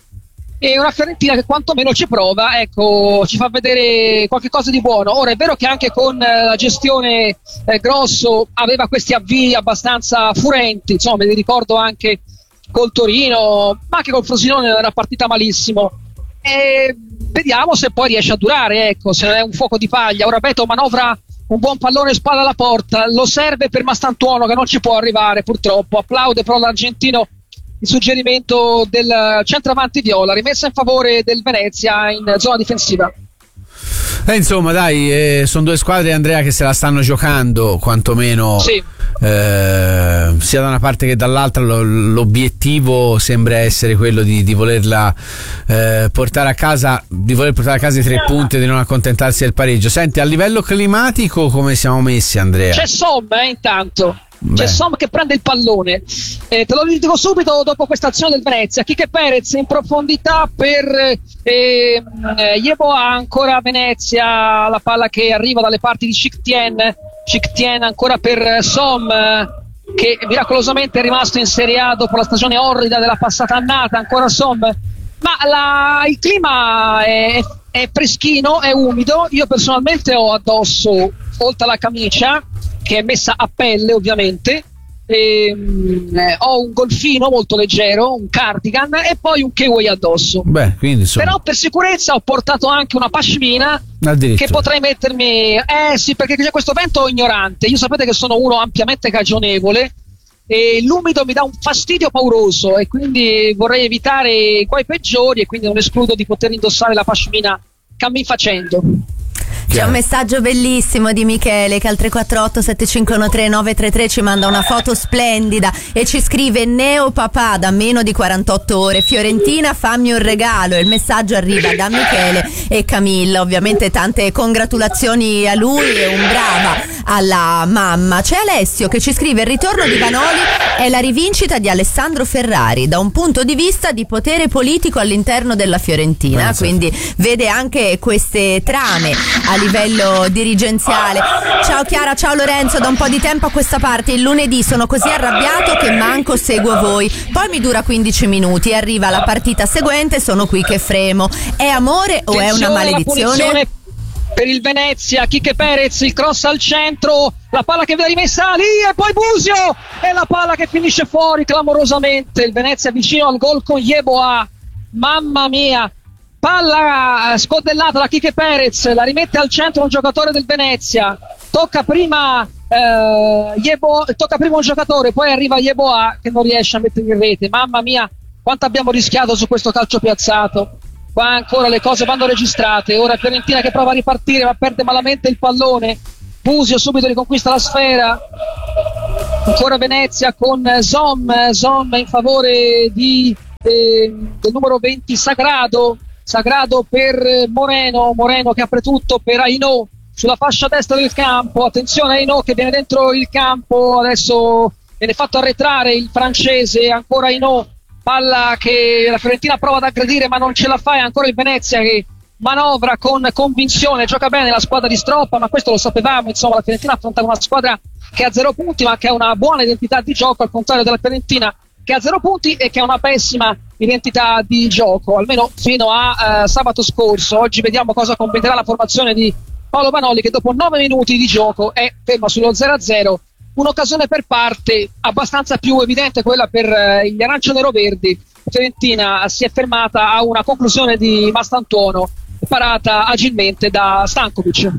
E una Fiorentina che quantomeno ci prova, ecco, ci fa vedere qualche cosa di buono. Ora è vero che anche con eh, la gestione eh, Grosso aveva questi avvii abbastanza furenti, insomma, me li ricordo anche col Torino, ma anche col Frosinone era partita malissimo. E vediamo se poi riesce a durare, ecco, se non è un fuoco di paglia. Ora Beto manovra un buon pallone, spalla alla porta, lo serve per Mastantuono che non ci può arrivare purtroppo. Applaude però l'argentino il suggerimento del centravanti Viola, rimessa in favore del Venezia in zona difensiva. Eh, insomma dai, eh, sono due squadre, Andrea, che se la stanno giocando quantomeno, sì. eh, sia da una parte che dall'altra. Lo, l'obiettivo sembra essere quello di, di volerla eh, portare a casa, di voler portare a casa i tre punti e di non accontentarsi del pareggio. Senti, a livello climatico come siamo messi, Andrea? C'è Somme eh, intanto Beh. C'è Som che prende il pallone, eh, te lo dico subito dopo questa azione del Venezia. Kike Perez in profondità per eh, eh, Yeboah, ancora Venezia, la palla che arriva dalle parti di Sictien, Sictien ancora per Som che miracolosamente è rimasto in Serie A dopo la stagione orrida della passata annata. Ancora Som, ma la, il clima è, è freschino, è umido. Io personalmente ho addosso, oltre alla camicia che è messa a pelle ovviamente, e, eh, ho un golfino molto leggero, un cardigan e poi un kiwi addosso. Beh, quindi insomma... Però per sicurezza ho portato anche una pashmina che potrei mettermi, eh sì, perché c'è questo vento ignorante. Io sapete che sono uno ampiamente cagionevole e l'umido mi dà un fastidio pauroso e quindi vorrei evitare guai peggiori e quindi non escludo di poter indossare la pashmina cammin facendo. C'è un messaggio bellissimo di Michele che al tre quattro otto sette cinque uno tre nove tre tre ci manda una foto splendida e ci scrive: neo papà da meno di quarantotto ore, Fiorentina fammi un regalo. E il messaggio arriva da Michele e Camilla, ovviamente tante congratulazioni a lui e un brava alla mamma. C'è Alessio che ci scrive: il ritorno di Vanoli è la rivincita di Alessandro Ferrari da un punto di vista di potere politico all'interno della Fiorentina. Penso. Quindi vede anche queste trame a livello dirigenziale. Ciao Chiara, ciao Lorenzo, da un po' di tempo a questa parte il lunedì sono così arrabbiato che manco seguo voi, poi mi dura quindici minuti e arriva la partita seguente, sono qui che fremo. È amore o è una maledizione? Per il Venezia, Kike Perez, il cross al centro, la palla che viene rimessa lì e poi Busio e la palla che finisce fuori clamorosamente. Il Venezia vicino al gol con Yeboah, mamma mia. Palla scodellata da Kike Perez, la rimette al centro un giocatore del Venezia. tocca prima eh, Yeboah, tocca prima un giocatore, poi arriva Yeboah che non riesce a mettere in rete. Mamma mia, quanto abbiamo rischiato su questo calcio piazzato. Qua ancora le cose vanno registrate. Ora Fiorentina che prova a ripartire ma perde malamente il pallone. Busio subito riconquista la sfera. Ancora Venezia con Zom, Zom in favore di, eh, del numero venti Sagrado. Sagrado per Moreno, Moreno che apre tutto per Aino sulla fascia destra del campo. Attenzione Aino che viene dentro il campo, adesso viene fatto arretrare il francese. Ancora Aino, palla che la Fiorentina prova ad aggredire ma non ce la fa. E ancora il Venezia che manovra con convinzione, gioca bene la squadra di Stroppa, ma questo lo sapevamo, insomma la Fiorentina affrontava una squadra che ha zero punti ma che ha una buona identità di gioco, al contrario della Fiorentina che ha zero punti e che ha una pessima identità di gioco, almeno fino a uh, sabato scorso. Oggi vediamo cosa combinerà la formazione di Paolo Vanoli, che dopo nove minuti di gioco è ferma sullo zero a zero. Un'occasione per parte, abbastanza più evidente quella per uh, gli arancione-nero-verdi. Fiorentina si è fermata a una conclusione di Mastantuono parata agilmente da Stankovic.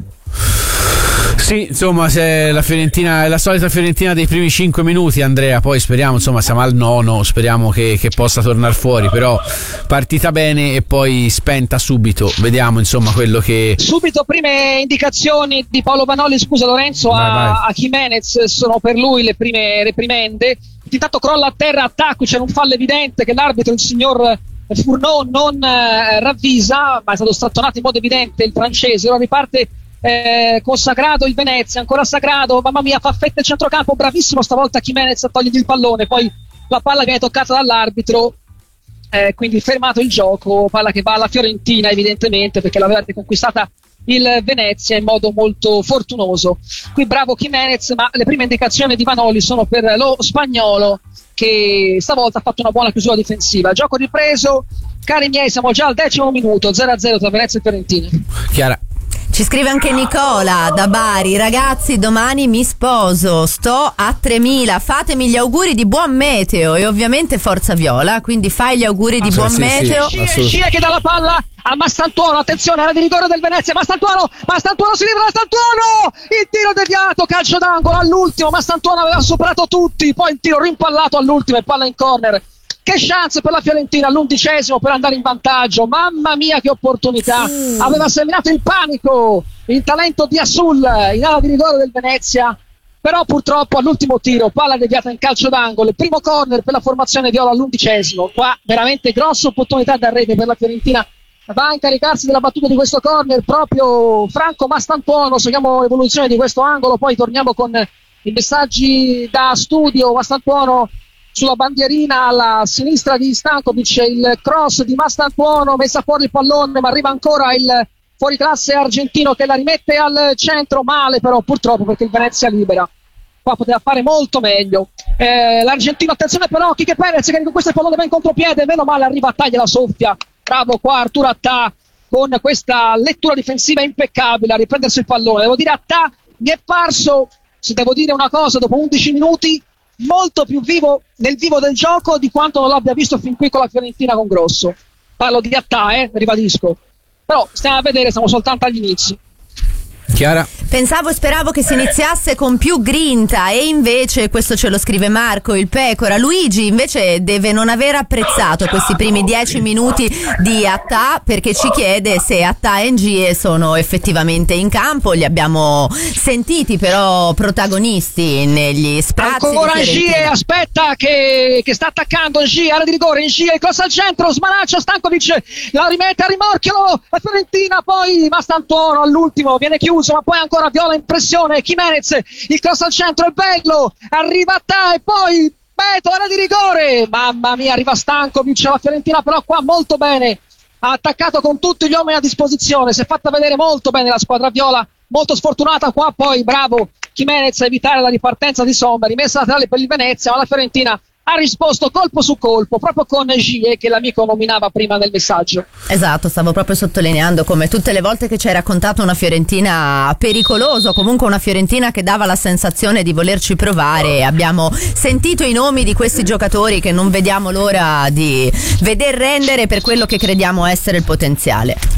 Sì, insomma, se la Fiorentina è la solita Fiorentina dei primi cinque minuti, Andrea, poi speriamo, insomma, siamo al nono, speriamo che, che possa tornare fuori, però partita bene e poi spenta subito. Vediamo, insomma, quello che... Subito prime indicazioni di Paolo Vanoli, scusa Lorenzo, vai, a, vai. a Jimenez, sono per lui le prime reprimende. Intanto crolla a terra attacco, c'è un fallo evidente che l'arbitro, il signor Fourneau, non eh, ravvisa, ma è stato strattonato in modo evidente il francese. Ora riparte eh, con Sagrado il Venezia, ancora Sagrado, mamma mia, fa fetta il centrocampo, bravissimo stavolta Jimenez a togliergli il pallone, poi la palla viene toccata dall'arbitro, eh, quindi fermato il gioco, palla che va alla Fiorentina evidentemente perché l'aveva conquistata il Venezia in modo molto fortunoso. Qui bravo Jimenez, ma le prime indicazioni di Vanoli sono per lo spagnolo che stavolta ha fatto una buona chiusura difensiva. Gioco ripreso, cari miei, siamo già al decimo minuto, zero a zero tra Venezia e Fiorentina. Chiara. Ci scrive anche Nicola da Bari: ragazzi, domani mi sposo, sto a tremila, fatemi gli auguri di buon meteo e ovviamente forza viola, quindi fai gli auguri di ah, buon sì, meteo. Sì, sì, Scia che dà la palla a Mastantuono, attenzione alla di rigore del Venezia, Mastantuono, Mastantuono si libera, Mastantuono, il tiro deviato, calcio d'angolo all'ultimo, Mastantuono aveva superato tutti, poi il tiro rimpallato all'ultimo e palla in corner. Che chance per la Fiorentina all'undicesimo per andare in vantaggio, mamma mia che opportunità, sì. Aveva seminato il panico il talento di Assul in ala di rigore del Venezia, però purtroppo all'ultimo tiro palla deviata in calcio d'angolo, il primo corner per la formazione viola all'undicesimo. Qua veramente grossa opportunità da rete per la Fiorentina, va a incaricarsi della battuta di questo corner proprio Franco Mastantuono. Seguiamo l'evoluzione di questo angolo, poi torniamo con i messaggi da studio. Mastantuono sulla bandierina alla sinistra di Stankovic, il cross di Mastantuono, messa fuori il pallone ma arriva ancora il fuoriclasse argentino che la rimette al centro, male però purtroppo perché il Venezia libera. Qua poteva fare molto meglio eh, l'argentino. Attenzione però Quique Perez che con questo pallone va in contropiede, meno male arriva Attà, gliela soffia. Bravo qua Arturo Attà con questa lettura difensiva impeccabile a riprendersi il pallone. Devo dire, Attà mi è parso, se devo dire una cosa, dopo undici minuti molto più vivo nel vivo del gioco di quanto non l'abbia visto fin qui con la Fiorentina con Grosso. Parlo di Attà, eh, ribadisco, però stiamo a vedere, siamo soltanto agli inizi. Chiara. Pensavo e speravo che si iniziasse con più grinta e invece, questo ce lo scrive Marco il Pecora, Luigi invece deve non aver apprezzato questi primi dieci minuti di Attà, perché ci chiede se Attà e Ngie sono effettivamente in campo. Li abbiamo sentiti però protagonisti negli sprazzi. Ancora Ngie, aspetta che, che sta attaccando Ngie, area di rigore, Ngie, il cross al centro, smanaccia Stankovic, la rimette a rimorchio la Fiorentina, poi Mastantuono all'ultimo viene chiuso, ma poi ancora viola in pressione Jimenez, il cross al centro è bello, arriva Attà e poi Beto, area di rigore, mamma mia, arriva Stankovic, la Fiorentina però qua molto bene, ha attaccato con tutti gli uomini a disposizione, si è fatta vedere molto bene la squadra viola, molto sfortunata qua, poi bravo Jimenez a evitare la ripartenza di Sommer, rimessa laterale per il Venezia, ma la Fiorentina ha risposto colpo su colpo proprio con Gie che l'amico nominava prima nel messaggio. Esatto, stavo proprio sottolineando come tutte le volte che ci hai raccontato una Fiorentina pericolosa, comunque una Fiorentina che dava la sensazione di volerci provare. Abbiamo sentito i nomi di questi giocatori che non vediamo l'ora di veder rendere per quello che crediamo essere il potenziale.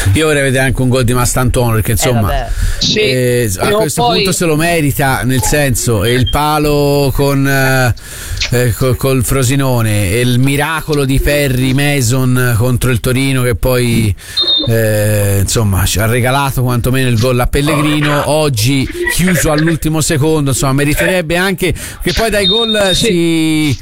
Io vorrei vedere anche un gol di Mastantuono, perché insomma eh, sì, eh, a questo poi... punto se lo merita, nel senso, e il palo con eh, col, col Frosinone e il miracolo di Perry Mason contro il Torino, che poi eh, insomma ci ha regalato quantomeno il gol a Pellegrino, oggi chiuso all'ultimo secondo, insomma meriterebbe anche, che poi dai gol sì. si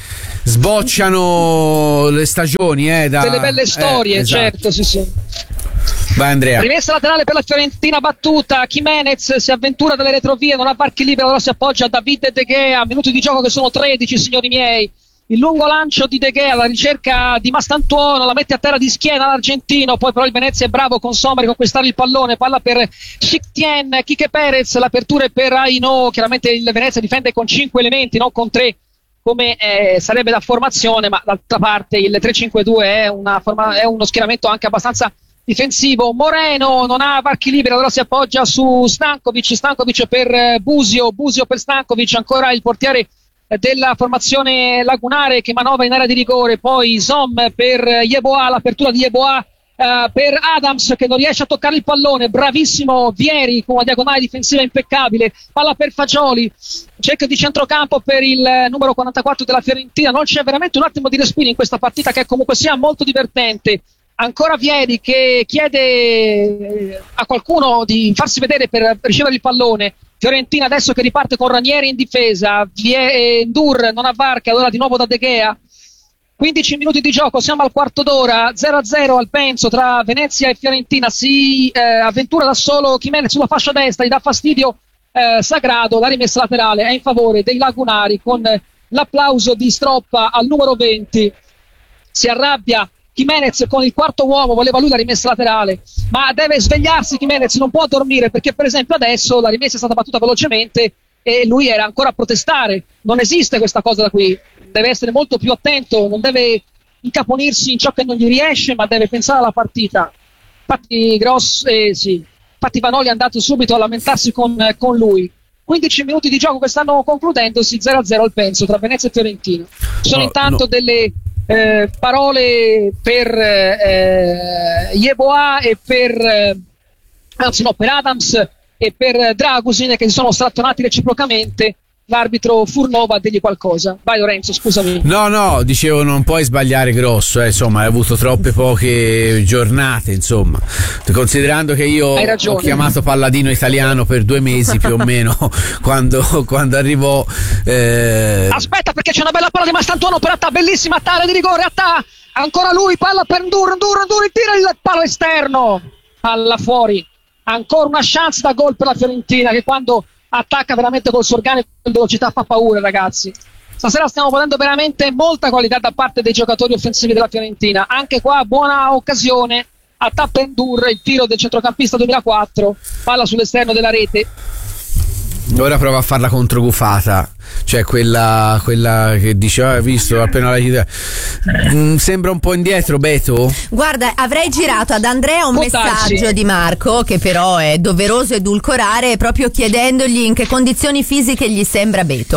sbocciano le stagioni, eh, da, delle belle storie, eh, esatto. certo, sì sì. Vai Andrea. Rimessa laterale per la Fiorentina battuta, Jimenez si avventura dalle retrovie, non ha varchi liberi, allora si appoggia a David De Gea, minuti di gioco che sono tredici, signori miei. Il lungo lancio di De Gea alla ricerca di Mastantuono, la mette a terra di schiena l'argentino, poi però il Venezia è bravo con Sommer a conquistare il pallone, palla per Schiktien, Kike Perez, l'apertura è per Aino, chiaramente il Venezia difende con cinque elementi, non con tre come eh, sarebbe da formazione, ma d'altra parte il tre cinque due è, una forma, è uno schieramento anche abbastanza difensivo. Moreno non ha varchi liberi, allora si appoggia su Stankovic, Stankovic per Busio, Busio per Stankovic, ancora il portiere della formazione lagunare che manovra in area di rigore, poi Zom per Yeboah, l'apertura di Yeboah Uh, per Adams che non riesce a toccare il pallone, bravissimo Vieri con una diagonale difensiva impeccabile, palla per Fagioli, cerca di centrocampo per il numero quarantaquattro della Fiorentina, non c'è veramente un attimo di respiro in questa partita che comunque sia molto divertente. Ancora Vieri che chiede a qualcuno di farsi vedere per ricevere il pallone. Fiorentina adesso che riparte con Ranieri in difesa, Ndur non avvarca, allora di nuovo da De Gea. quindici minuti di gioco, siamo al quarto d'ora, zero a zero al Penso tra Venezia e Fiorentina, si eh, avventura da solo Jimenez sulla fascia destra, gli dà fastidio eh, Sagrado, la rimessa laterale è in favore dei lagunari con l'applauso di Stroppa al numero venti, si arrabbia Jimenez con il quarto uomo, voleva lui la rimessa laterale, ma deve svegliarsi Jimenez, non può dormire perché per esempio adesso la rimessa è stata battuta velocemente e lui era ancora a protestare, non esiste questa cosa da qui. Deve essere molto più attento, non deve incaponirsi in ciò che non gli riesce, ma deve pensare alla partita. Infatti, Gross, eh, sì. Infatti Vanoli è andato subito a lamentarsi con, con lui. quindici minuti di gioco che stanno concludendosi, zero a zero al Penso tra Venezia e Fiorentina. Ci sono no, intanto no. delle eh, parole per eh, Yeboah e per eh, anzi no, per Adams e per Dragusin che si sono strattonati reciprocamente. L'arbitro Furnova a dirgli qualcosa. Vai Lorenzo, scusami. No, no, dicevo non puoi sbagliare grosso, eh, insomma, hai avuto troppe poche giornate, insomma. Considerando che io ho chiamato Palladino italiano per due mesi più o meno quando, quando arrivò. Eh... Aspetta, perché c'è una bella palla di Mastantuono per Attà, bellissima tale di rigore, Attà. Ancora lui, palla per Ndur, Ndur, Ndur, tira il palo esterno. Palla fuori. Ancora una chance da gol per la Fiorentina che quando attacca veramente col suo organico in velocità fa paura, ragazzi. Stasera stiamo vedendo veramente molta qualità da parte dei giocatori offensivi della Fiorentina. Anche qua buona occasione a Tappendur, il tiro del centrocampista duemilaquattro, palla sull'esterno della rete. Ora prova a farla contro Gufata, cioè quella, quella che diceva, hai visto appena la chitarra. Mm, sembra un po' indietro Beto. Guarda, avrei girato ad Andrea un Può messaggio darsi. di Marco che però è doveroso edulcorare, proprio chiedendogli in che condizioni fisiche gli sembra Beto.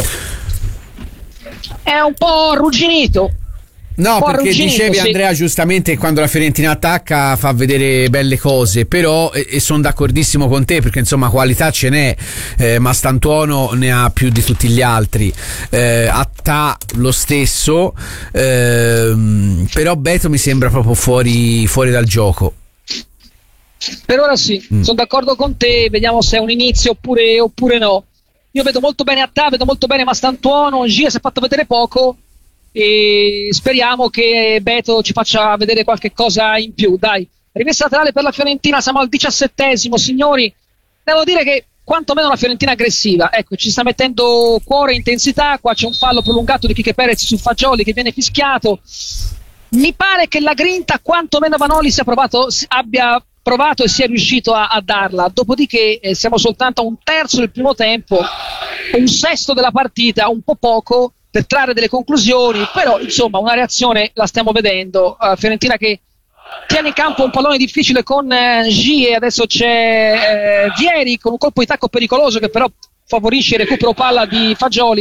È un po' arrugginito. No, perché dicevi sì. Andrea giustamente che quando la Fiorentina attacca fa vedere belle cose, però e, e sono d'accordissimo con te perché insomma qualità ce n'è, eh, Mastantuono ne ha più di tutti gli altri, eh, Attà lo stesso, eh, però Beto mi sembra proprio fuori, fuori dal gioco. Per ora sì, mm. sono d'accordo con te, vediamo se è un inizio oppure, oppure no. Io vedo molto bene Attà, vedo molto bene Mastantuono, Gia si è fatto vedere poco e speriamo che Beto ci faccia vedere qualche cosa in più. Dai, rimessa laterale per la Fiorentina, siamo al diciassettesimo, signori. Devo dire che quantomeno una Fiorentina aggressiva, ecco, ci sta mettendo cuore e intensità. Qua c'è un fallo prolungato di Kike Perez su Fagioli che viene fischiato. Mi pare che la grinta quantomeno Vanoli sia provato, abbia provato e sia riuscito a, a darla. Dopodiché eh, siamo soltanto a un terzo del primo tempo, un sesto della partita, un po' poco per trarre delle conclusioni, però insomma una reazione la stiamo vedendo. uh, Fiorentina che tiene in campo un pallone difficile con eh, Gie, adesso c'è eh, Vieri con un colpo di tacco pericoloso che però favorisce il recupero palla di Fagioli.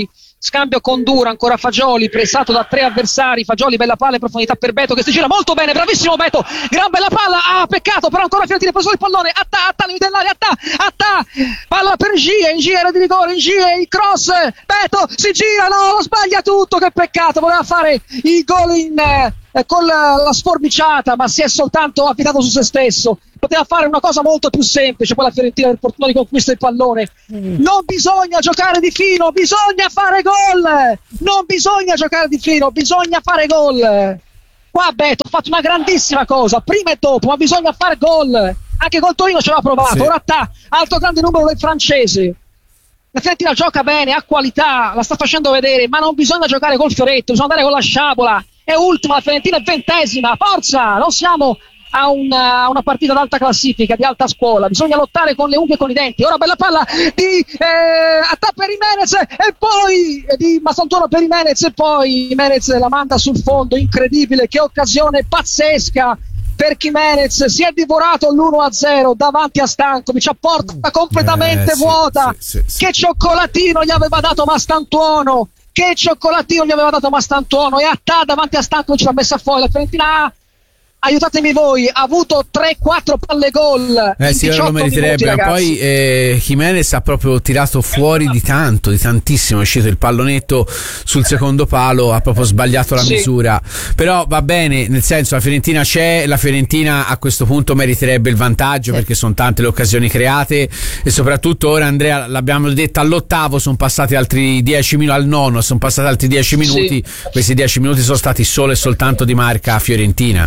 scambio con Dura, ancora Fagioli, pressato da tre avversari, Fagioli, bella palla in profondità per Beto che si gira molto bene, bravissimo Beto, gran bella palla, ah peccato, però ancora Fiorentina, preso il pallone, Attà, Attà, limite dell'area, Attà, Attà, palla per Gie, in Gie era di rigore, in Gie, il cross, Beto si gira, no, lo sbaglia tutto, che peccato, voleva fare il gol in, eh, con la, la sforbiciata, ma si è soltanto affidato su se stesso. Poteva fare una cosa molto più semplice, poi la Fiorentina del Pordenone conquista il pallone. Mm. Non bisogna giocare di fino, bisogna fare gol. Non bisogna giocare di fino, bisogna fare gol. Qua Beto ha fatto una grandissima cosa, prima e dopo, ma bisogna fare gol. Anche col Torino ci aveva provato. Sì. Ora sta altro grande numero del francese. La Fiorentina gioca bene, ha qualità, la sta facendo vedere, ma non bisogna giocare col fioretto, bisogna andare con la sciabola. È ultima, la Fiorentina è ventesima, forza, non siamo a una, una partita d'alta classifica, di alta scuola, bisogna lottare con le unghie e con i denti. Ora bella palla di eh, Attà per Jimenez e poi eh, di Mastantuono per Jimenez e poi Jimenez la manda sul fondo, incredibile, che occasione pazzesca per Jimenez, si è divorato l'uno a zero davanti a Stankovic, a porta completamente eh, sì, vuota, sì, sì, sì. Che cioccolatino gli aveva dato Mastantuono, che cioccolatino gli aveva dato Mastantuono, e Attà davanti a Stankovic l'ha messa fuori. La Fiorentina, aiutatemi voi, ha avuto tre quattro palle gol. Eh sì, ora lo meriterebbe. Minuti, poi eh, Jimenez ha proprio tirato fuori di tanto, di tantissimo. È uscito il pallonetto sul secondo palo, ha proprio sbagliato la sì. misura. Però va bene, nel senso, la Fiorentina c'è, la Fiorentina a questo punto meriterebbe il vantaggio, sì. perché sono tante le occasioni create, e soprattutto ora, Andrea, l'abbiamo detto, all'ottavo sono passati altri dieci minuti, al nono sono passati altri dieci minuti. Sì. Questi dieci minuti sono stati solo e soltanto di marca fiorentina.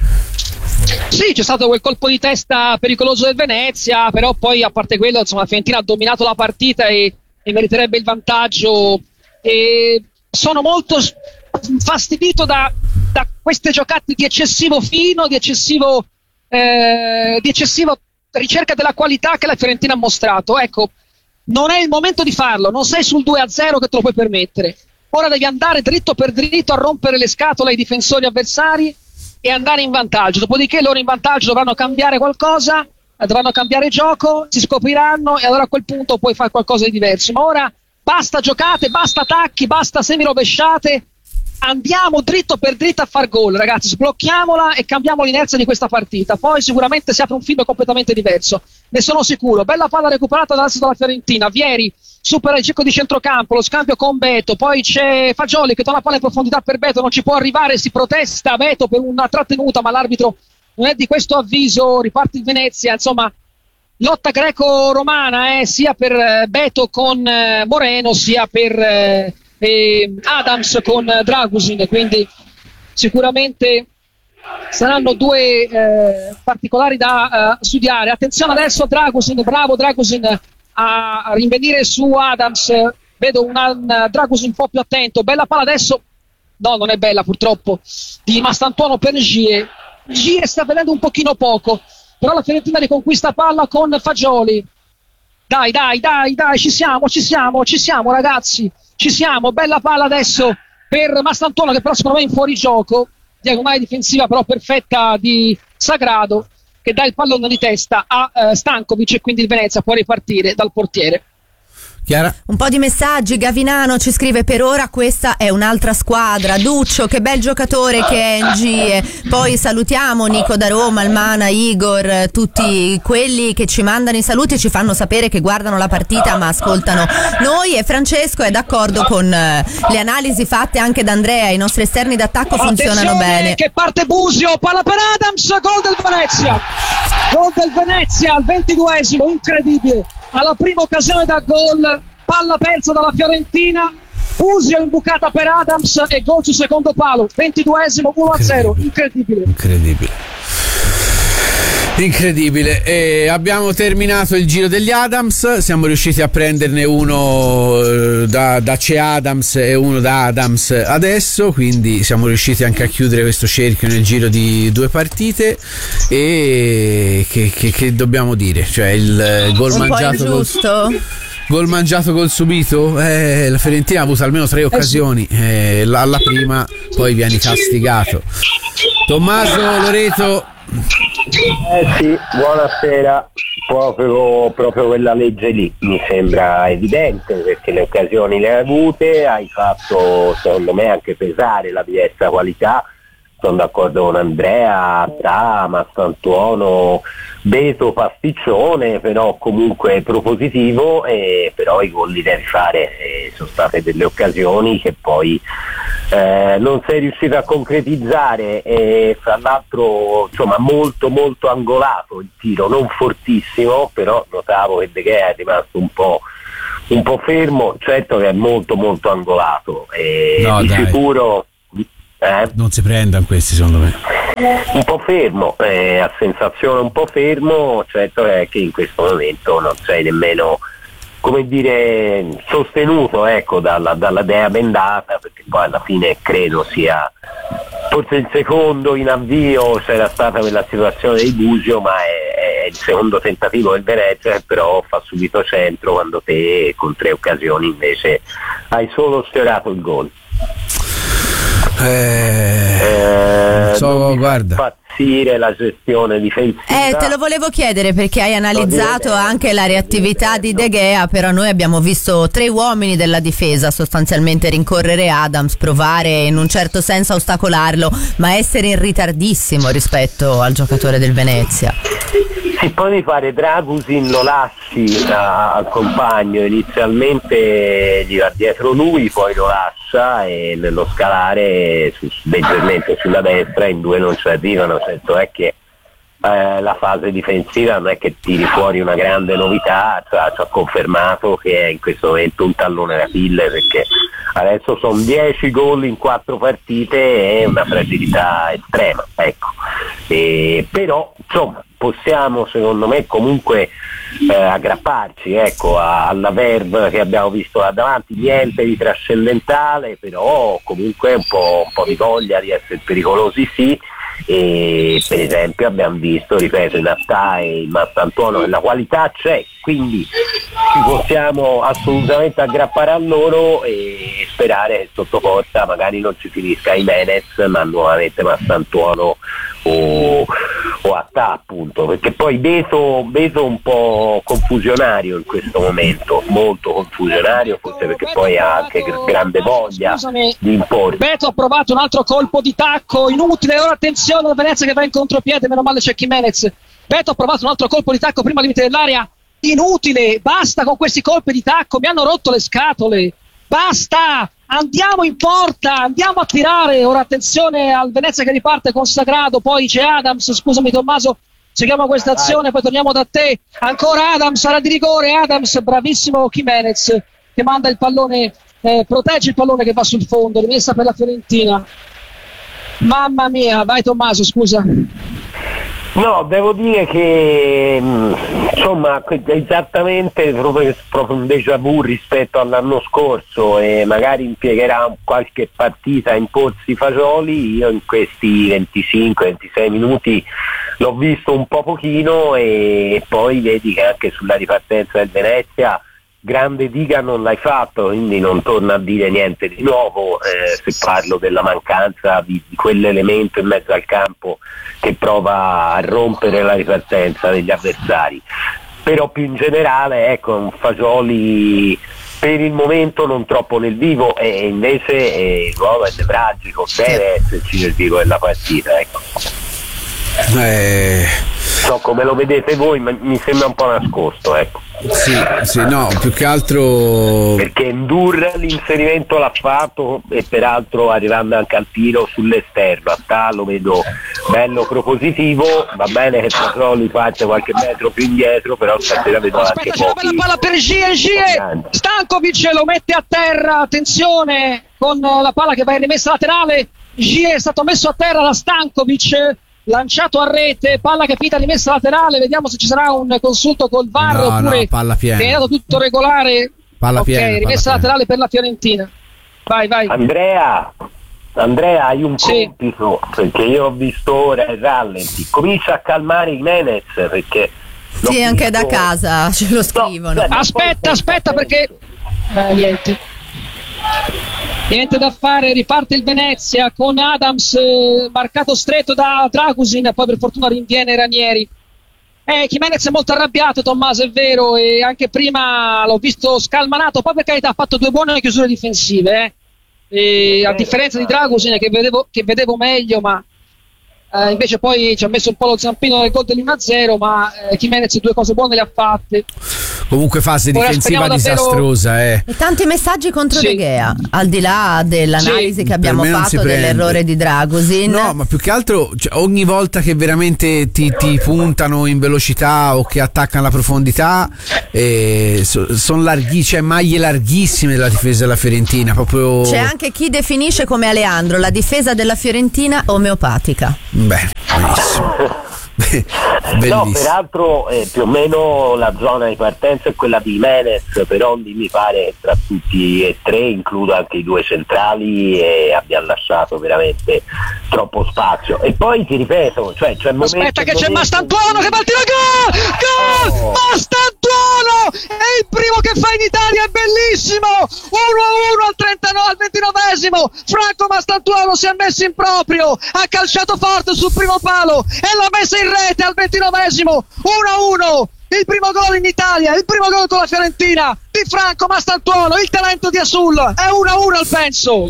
Sì, c'è stato quel colpo di testa pericoloso del Venezia, però poi a parte quello, insomma, la Fiorentina ha dominato la partita e, e meriterebbe il vantaggio. E sono molto fastidito da, da queste giocate di eccessivo fino, di eccessivo eh, di eccessiva ricerca della qualità che la Fiorentina ha mostrato. Ecco, non è il momento di farlo, non sei sul due a zero che te lo puoi permettere. Ora devi andare dritto per dritto a rompere le scatole ai difensori avversari e andare in vantaggio, dopodiché loro in vantaggio dovranno cambiare qualcosa, dovranno cambiare gioco, si scopriranno e allora a quel punto puoi fare qualcosa di diverso. Ma ora basta giocate, basta attacchi, basta semi rovesciate, andiamo dritto per dritto a far gol, ragazzi, sblocchiamola e cambiamo l'inerzia di questa partita, poi sicuramente si apre un film completamente diverso, ne sono sicuro. Bella palla recuperata dall'asse della Fiorentina, Vieri supera il cerco di centrocampo, lo scambio con Beto, poi c'è Fagioli che dà una palla in profondità per Beto, non ci può arrivare, si protesta Beto per una trattenuta, ma l'arbitro non è di questo avviso, riparte il Venezia. Insomma, lotta greco-romana eh, sia per Beto con eh, Moreno, sia per eh, eh, Adams con eh, Dragusin, quindi sicuramente saranno due eh, particolari da uh, studiare. Attenzione adesso a Dragusin, bravo Dragusin a rinvenire su Adams, vedo un, un Dragusin un po' più attento, bella palla adesso, no non è bella purtroppo, di Mastantuono per Gie. Gie sta vedendo un pochino poco, però la Fiorentina riconquista palla con Fagioli, dai dai dai dai ci siamo ci siamo ci siamo ragazzi, ci siamo, bella palla adesso per Mastantuono che però secondo me è in fuorigioco, diagonale difensiva però perfetta di Sagrado, che dà il pallone di testa a uh, Stankovic e quindi il Venezia può ripartire dal portiere. Chiara? Un po' di messaggi. Gavinano ci scrive: per ora questa è un'altra squadra. Duccio, che bel giocatore che è in Gie. Poi salutiamo Nico da Roma, Almana, Igor, tutti quelli che ci mandano i saluti e ci fanno sapere che guardano la partita ma ascoltano noi, e Francesco è d'accordo con le analisi fatte anche da Andrea, i nostri esterni d'attacco funzionano bene. Che parte Busio, palla per Adams, gol del Venezia, gol del Venezia al ventiduesimo, incredibile, alla prima occasione da gol, palla persa dalla Fiorentina, Busio imbucata per Adams e gol sul secondo palo, ventiduesimo, uno a zero, incredibile. Incredibile. Incredibile. E abbiamo terminato il giro degli Adams, siamo riusciti a prenderne uno da, da C. Adams e uno da Adams adesso, quindi siamo riusciti anche a chiudere questo cerchio nel giro di due partite. E che, che, che dobbiamo dire? Cioè il gol un mangiato po' ingiusto. Gol mangiato gol subito? Eh, la Fiorentina ha avuto almeno tre occasioni, eh, alla prima poi vieni castigato. Tommaso Loreto. Eh sì, buonasera. proprio, proprio quella legge lì mi sembra evidente, perché le occasioni le hai avute, hai fatto secondo me anche pesare la diversa qualità. Sono d'accordo con Andrea, Tà, Massantuono, Beto, pasticcione, però comunque propositivo, e però i gol li devi fare, e sono state delle occasioni che poi eh, non sei riuscito a concretizzare, e fra l'altro insomma molto molto angolato il tiro, non fortissimo, però notavo che De Gea è rimasto un po' un po' fermo, certo che è molto molto angolato, e no, di dai. sicuro Eh? Non si prendano questi, secondo me. Un po' fermo, eh, a sensazione un po' fermo, certo è che in questo momento non sei nemmeno, come dire, sostenuto, ecco, dalla, dalla dea bendata, perché poi alla fine credo sia forse il secondo in avvio, c'era stata quella situazione di Busio, ma è, è il secondo tentativo del Venezia, però fa subito centro, quando te con tre occasioni invece hai solo sfiorato il gol. Eh, eh, so, guarda, impazzire la gestione difensiva. Eh, te lo volevo chiedere perché hai analizzato anche la reattività di De Gea, però noi abbiamo visto tre uomini della difesa sostanzialmente rincorrere Adams, provare in un certo senso a ostacolarlo, ma essere in ritardissimo rispetto al giocatore del Venezia. Sì, poi mi pare Dragusin lo lasci a, al compagno, inizialmente gli va dietro lui, poi lo lascia, e nello scalare su, leggermente sulla destra in due non ci arrivano, certo è che eh, la fase difensiva non è che tiri fuori una grande novità, cioè, ci ha confermato che è in questo momento un tallone d'Achille, perché adesso sono dieci gol in quattro partite e una fragilità estrema, ecco. E, però insomma possiamo secondo me comunque eh, aggrapparci, ecco, a, alla verve che abbiamo visto là davanti, niente di trascendentale, però comunque un po', un po' di voglia di essere pericolosi sì, e per esempio abbiamo visto, ripeto, in Attà e in Massantuono che la qualità c'è, quindi ci possiamo assolutamente aggrappare a loro e sperare che sotto porta magari non ci finisca Jimenez, ma nuovamente Massantuono o, o Attà, appunto, perché poi Beto, Beto un po' confusionario in questo momento, molto confusionario, forse perché poi ha anche grande voglia Scusami, di imporre. Beto ha provato un altro colpo di tacco inutile, ora attenzione la Venezia che va in contropiede, meno male c'è Jimenez. Beto ha provato un altro colpo di tacco prima al limite dell'area, inutile, basta con questi colpi di tacco, mi hanno rotto le scatole, basta, andiamo in porta, andiamo a tirare. Ora attenzione al Venezia che riparte con Sagrado, poi c'è Adams, scusami Tommaso, seguiamo questa azione, poi torniamo da te, ancora Adams, area di rigore, Adams, bravissimo Jimenez che manda il pallone, eh, protegge il pallone che va sul fondo, rimessa per la Fiorentina. Mamma mia, vai Tommaso, scusa. No, devo dire che insomma esattamente proprio, proprio un déjà vu rispetto all'anno scorso, e magari impiegherà qualche partita a imporsi fagioli. Io in questi venticinque ventisei minuti l'ho visto un po' pochino, e poi vedi che anche sulla ripartenza del Venezia grande diga non l'hai fatto, quindi non torno a dire niente di nuovo, eh, se parlo della mancanza di, di quell'elemento in mezzo al campo che prova a rompere la ripartenza degli avversari. Però più in generale, ecco, un Fagioli per il momento non troppo nel vivo, e invece eh, il ruolo è nevralgico, deve esserci nel vivo della partita, ecco. Eh... So come lo vedete voi, ma mi sembra un po' nascosto, ecco. Sì, sì, no, più che altro perché Ndur l'inserimento l'ha fatto, e peraltro arrivando anche al tiro sull'esterno. Attà lo vedo bello propositivo, va bene che Patroli parte qualche metro più indietro, però stasera vedo anche Aspetta, pochi. c'è la palla per Gie, Gie Stankovic lo mette a terra, attenzione con la palla che va in rimessa laterale. Gie è stato messo a terra da Stankovic, lanciato a rete, palla che è finita rimessa laterale. Vediamo se ci sarà un consulto col V A R, no, oppure no, palla piena. è andato tutto regolare. Palla ok, piena, rimessa palla laterale piena. per la Fiorentina. Vai, vai. Andrea, Andrea, hai un sì. compito, perché io ho visto ora il rallenti, comincia a calmare Jimenez, perché sì, anche da casa ce lo scrivono. No, aspetta, aspetta perché eh, niente niente da fare, riparte il Venezia con Adams, eh, marcato stretto da Dragusin, poi per fortuna rinviene Ranieri. Eh, Jimenez è molto arrabbiato, Tommaso, è vero, e anche prima l'ho visto scalmanato, poi per carità ha fatto due buone chiusure difensive, eh. E a differenza di Dragusin che vedevo, che vedevo meglio, ma eh, invece poi ci ha messo un po' lo zampino nel gol dell'uno a zero, ma eh, Jimenez due cose buone le ha fatte. Comunque fase Ora difensiva davvero... disastrosa, eh. E tanti messaggi contro Sì. De Gea, al di là dell'analisi Sì. che abbiamo Per me non si fatto prende. dell'errore di Dragusin. No, ma più che altro, cioè, ogni volta che veramente ti, ti puntano in velocità o che attaccano la profondità, eh, so, sono larghi, cioè maglie larghissime della difesa della Fiorentina. Proprio. C'è anche chi definisce come Aleandro la difesa della Fiorentina omeopatica. Beh, benissimo. No, peraltro eh, più o meno la zona di partenza è quella di Jimenez, però mi pare tra tutti e tre, includo anche i due centrali, e abbiamo lasciato veramente troppo spazio. E poi ti ripeto, cioè, cioè aspetta che c'è Mastantuono che va il tiro, gol! Gol! Oh. Mastantuono è il primo che fa in Italia, è bellissimo! uno a uno al trentanove, al ventinovesimo. Franco Mastantuono si è messo in proprio, ha calciato forte sul primo palo e l'ha messa in rete al ventinovesimo. uno a uno, il primo gol in Italia, il primo gol con la Fiorentina di Franco Mastantuono, il talento di Asul. È uno a uno al penso.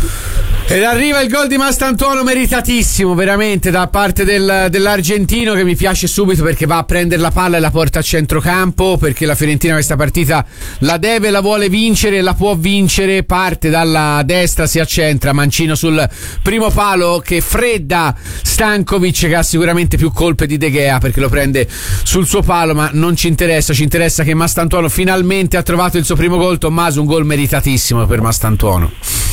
Ed arriva il gol di Mastantuono meritatissimo, veramente, da parte del, dell'argentino, che mi piace subito perché va a prendere la palla e la porta a centrocampo, perché la Fiorentina questa partita la deve, la vuole vincere, la può vincere, parte dalla destra, si accentra, Mancino sul primo palo che fredda Stankovic, che ha sicuramente più colpe di De Gea perché lo prende sul suo palo, ma non ci interessa, ci interessa che Mastantuono finalmente ha trovato il suo primo gol. Tommaso, un gol meritatissimo per Mastantuono.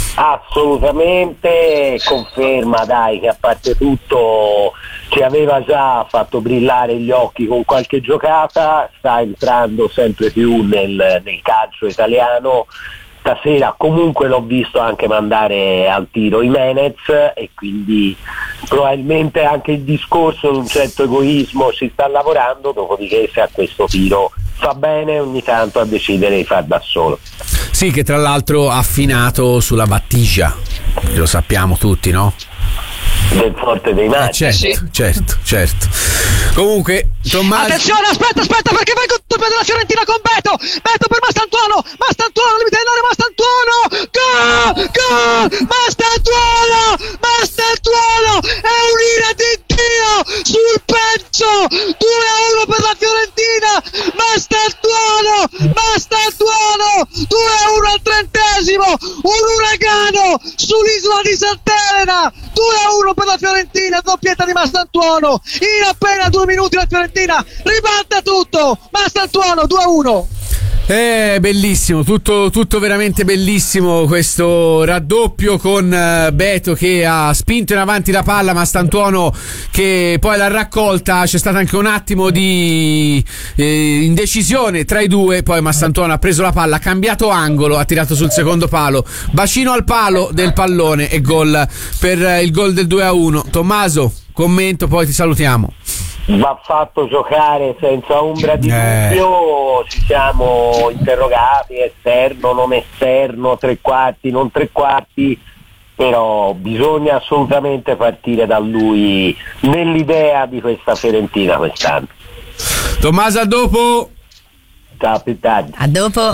Assolutamente, conferma dai che a parte tutto ci aveva già fatto brillare gli occhi con qualche giocata, sta entrando sempre più nel, nel calcio italiano. Stasera comunque l'ho visto anche mandare al tiro Jimenez, e quindi probabilmente anche il discorso di un certo egoismo si sta lavorando, dopodiché se a questo tiro fa bene ogni tanto a decidere di far da solo. Sì, che tra l'altro ha affinato sulla Battigia, lo sappiamo tutti, no? Del forte dei matti. Eh, certo, sì. certo, certo. Comunque, Tommaso. Attenzione, aspetta, aspetta, perché va il doppio della Fiorentina con Beto. Beto per Mastantuono. Mastantuono, limite dell'area, Mastantuono. Gol! Gol! Mastantuono! Mastantuono! È un'ira di Dio sul pezzo. due a uno per la Fiorentina. Mastantuono! Mastantuono! due a uno al trentesimo. Un uragano sull'isola di Sant'Elena. due a uno per la Fiorentina, doppietta di Mastantuono. In appena due minuti la Fiorentina ribalta tutto. Mastantuono due a uno. Eh, bellissimo, tutto, tutto veramente bellissimo questo raddoppio con uh, Beto che ha spinto in avanti la palla, Mastantuono che poi l'ha raccolta. C'è stato anche un attimo di eh, indecisione tra i due, poi Mastantuono ha preso la palla, ha cambiato angolo, ha tirato sul secondo palo, bacino al palo del pallone e gol per uh, il gol del due a uno. Tommaso, commento, poi ti salutiamo. Va fatto giocare senza ombra di Eh. dubbio, ci siamo interrogati, esterno, non esterno, tre quarti, non tre quarti, però bisogna assolutamente partire da lui nell'idea di questa Fiorentina quest'anno. Tommaso, a dopo. Ciao, più tardi. A dopo.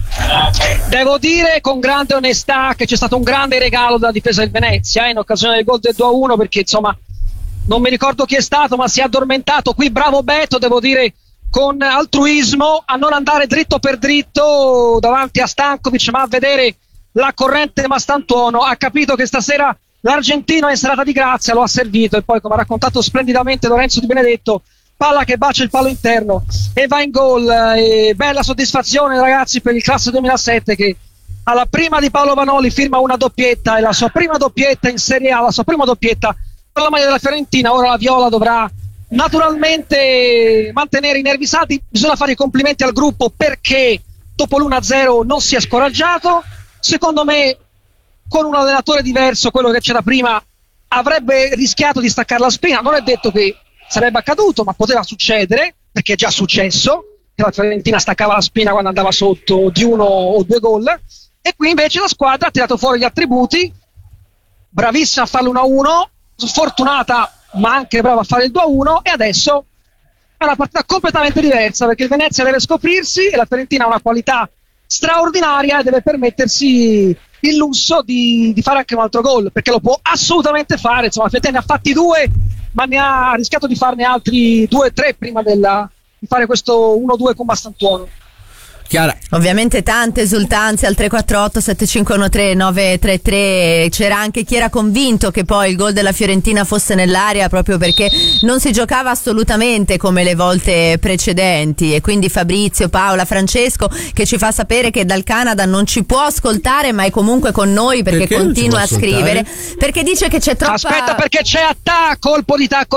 Devo dire con grande onestà che c'è stato un grande regalo dalla difesa del Venezia eh, in occasione del gol del due a uno, perché insomma non mi ricordo chi è stato, ma si è addormentato qui, bravo Beto, devo dire con altruismo, a non andare dritto per dritto davanti a Stankovic, ma a vedere la corrente Mastantuono. Ha capito che stasera l'argentino è in serata di grazia, lo ha servito, e poi, come ha raccontato splendidamente Lorenzo Di Benedetto, palla che bacia il palo interno e va in gol. E bella soddisfazione, ragazzi, per il classe duemilasette che alla prima di Paolo Vanoli firma una doppietta, e la sua prima doppietta in Serie A, la sua prima doppietta per la maglia della Fiorentina. Ora la Viola dovrà naturalmente mantenere i nervi saldi. Bisogna fare i complimenti al gruppo perché dopo l'uno a zero non si è scoraggiato. Secondo me con un allenatore diverso, quello che c'era prima, avrebbe rischiato di staccare la spina. Non è detto che sarebbe accaduto, ma poteva succedere, perché è già successo che la Fiorentina staccava la spina quando andava sotto di uno o due gol, e qui invece la squadra ha tirato fuori gli attributi, bravissima a fare l'uno a uno, sfortunata ma anche brava a fare il due a uno, e adesso è una partita completamente diversa, perché il Venezia deve scoprirsi e la Fiorentina ha una qualità straordinaria e deve permettersi il lusso di, di fare anche un altro gol, perché lo può assolutamente fare. Insomma, la Fiorentina ne ha fatti due, ma ne ha rischiato di farne altri due o tre prima della, di fare questo uno due con Mastantuono. Chiara. Ovviamente tante esultanze al tre quattro otto sette cinque uno tre nove tre tre. C'era anche chi era convinto che poi il gol della Fiorentina fosse nell'area, proprio perché non si giocava assolutamente come le volte precedenti, e quindi Fabrizio, Paola, Francesco che ci fa sapere che dal Canada non ci può ascoltare, ma è comunque con noi perché, perché continua a scrivere, perché dice che c'è troppa... Aspetta, perché c'è attacco, colpo di tacco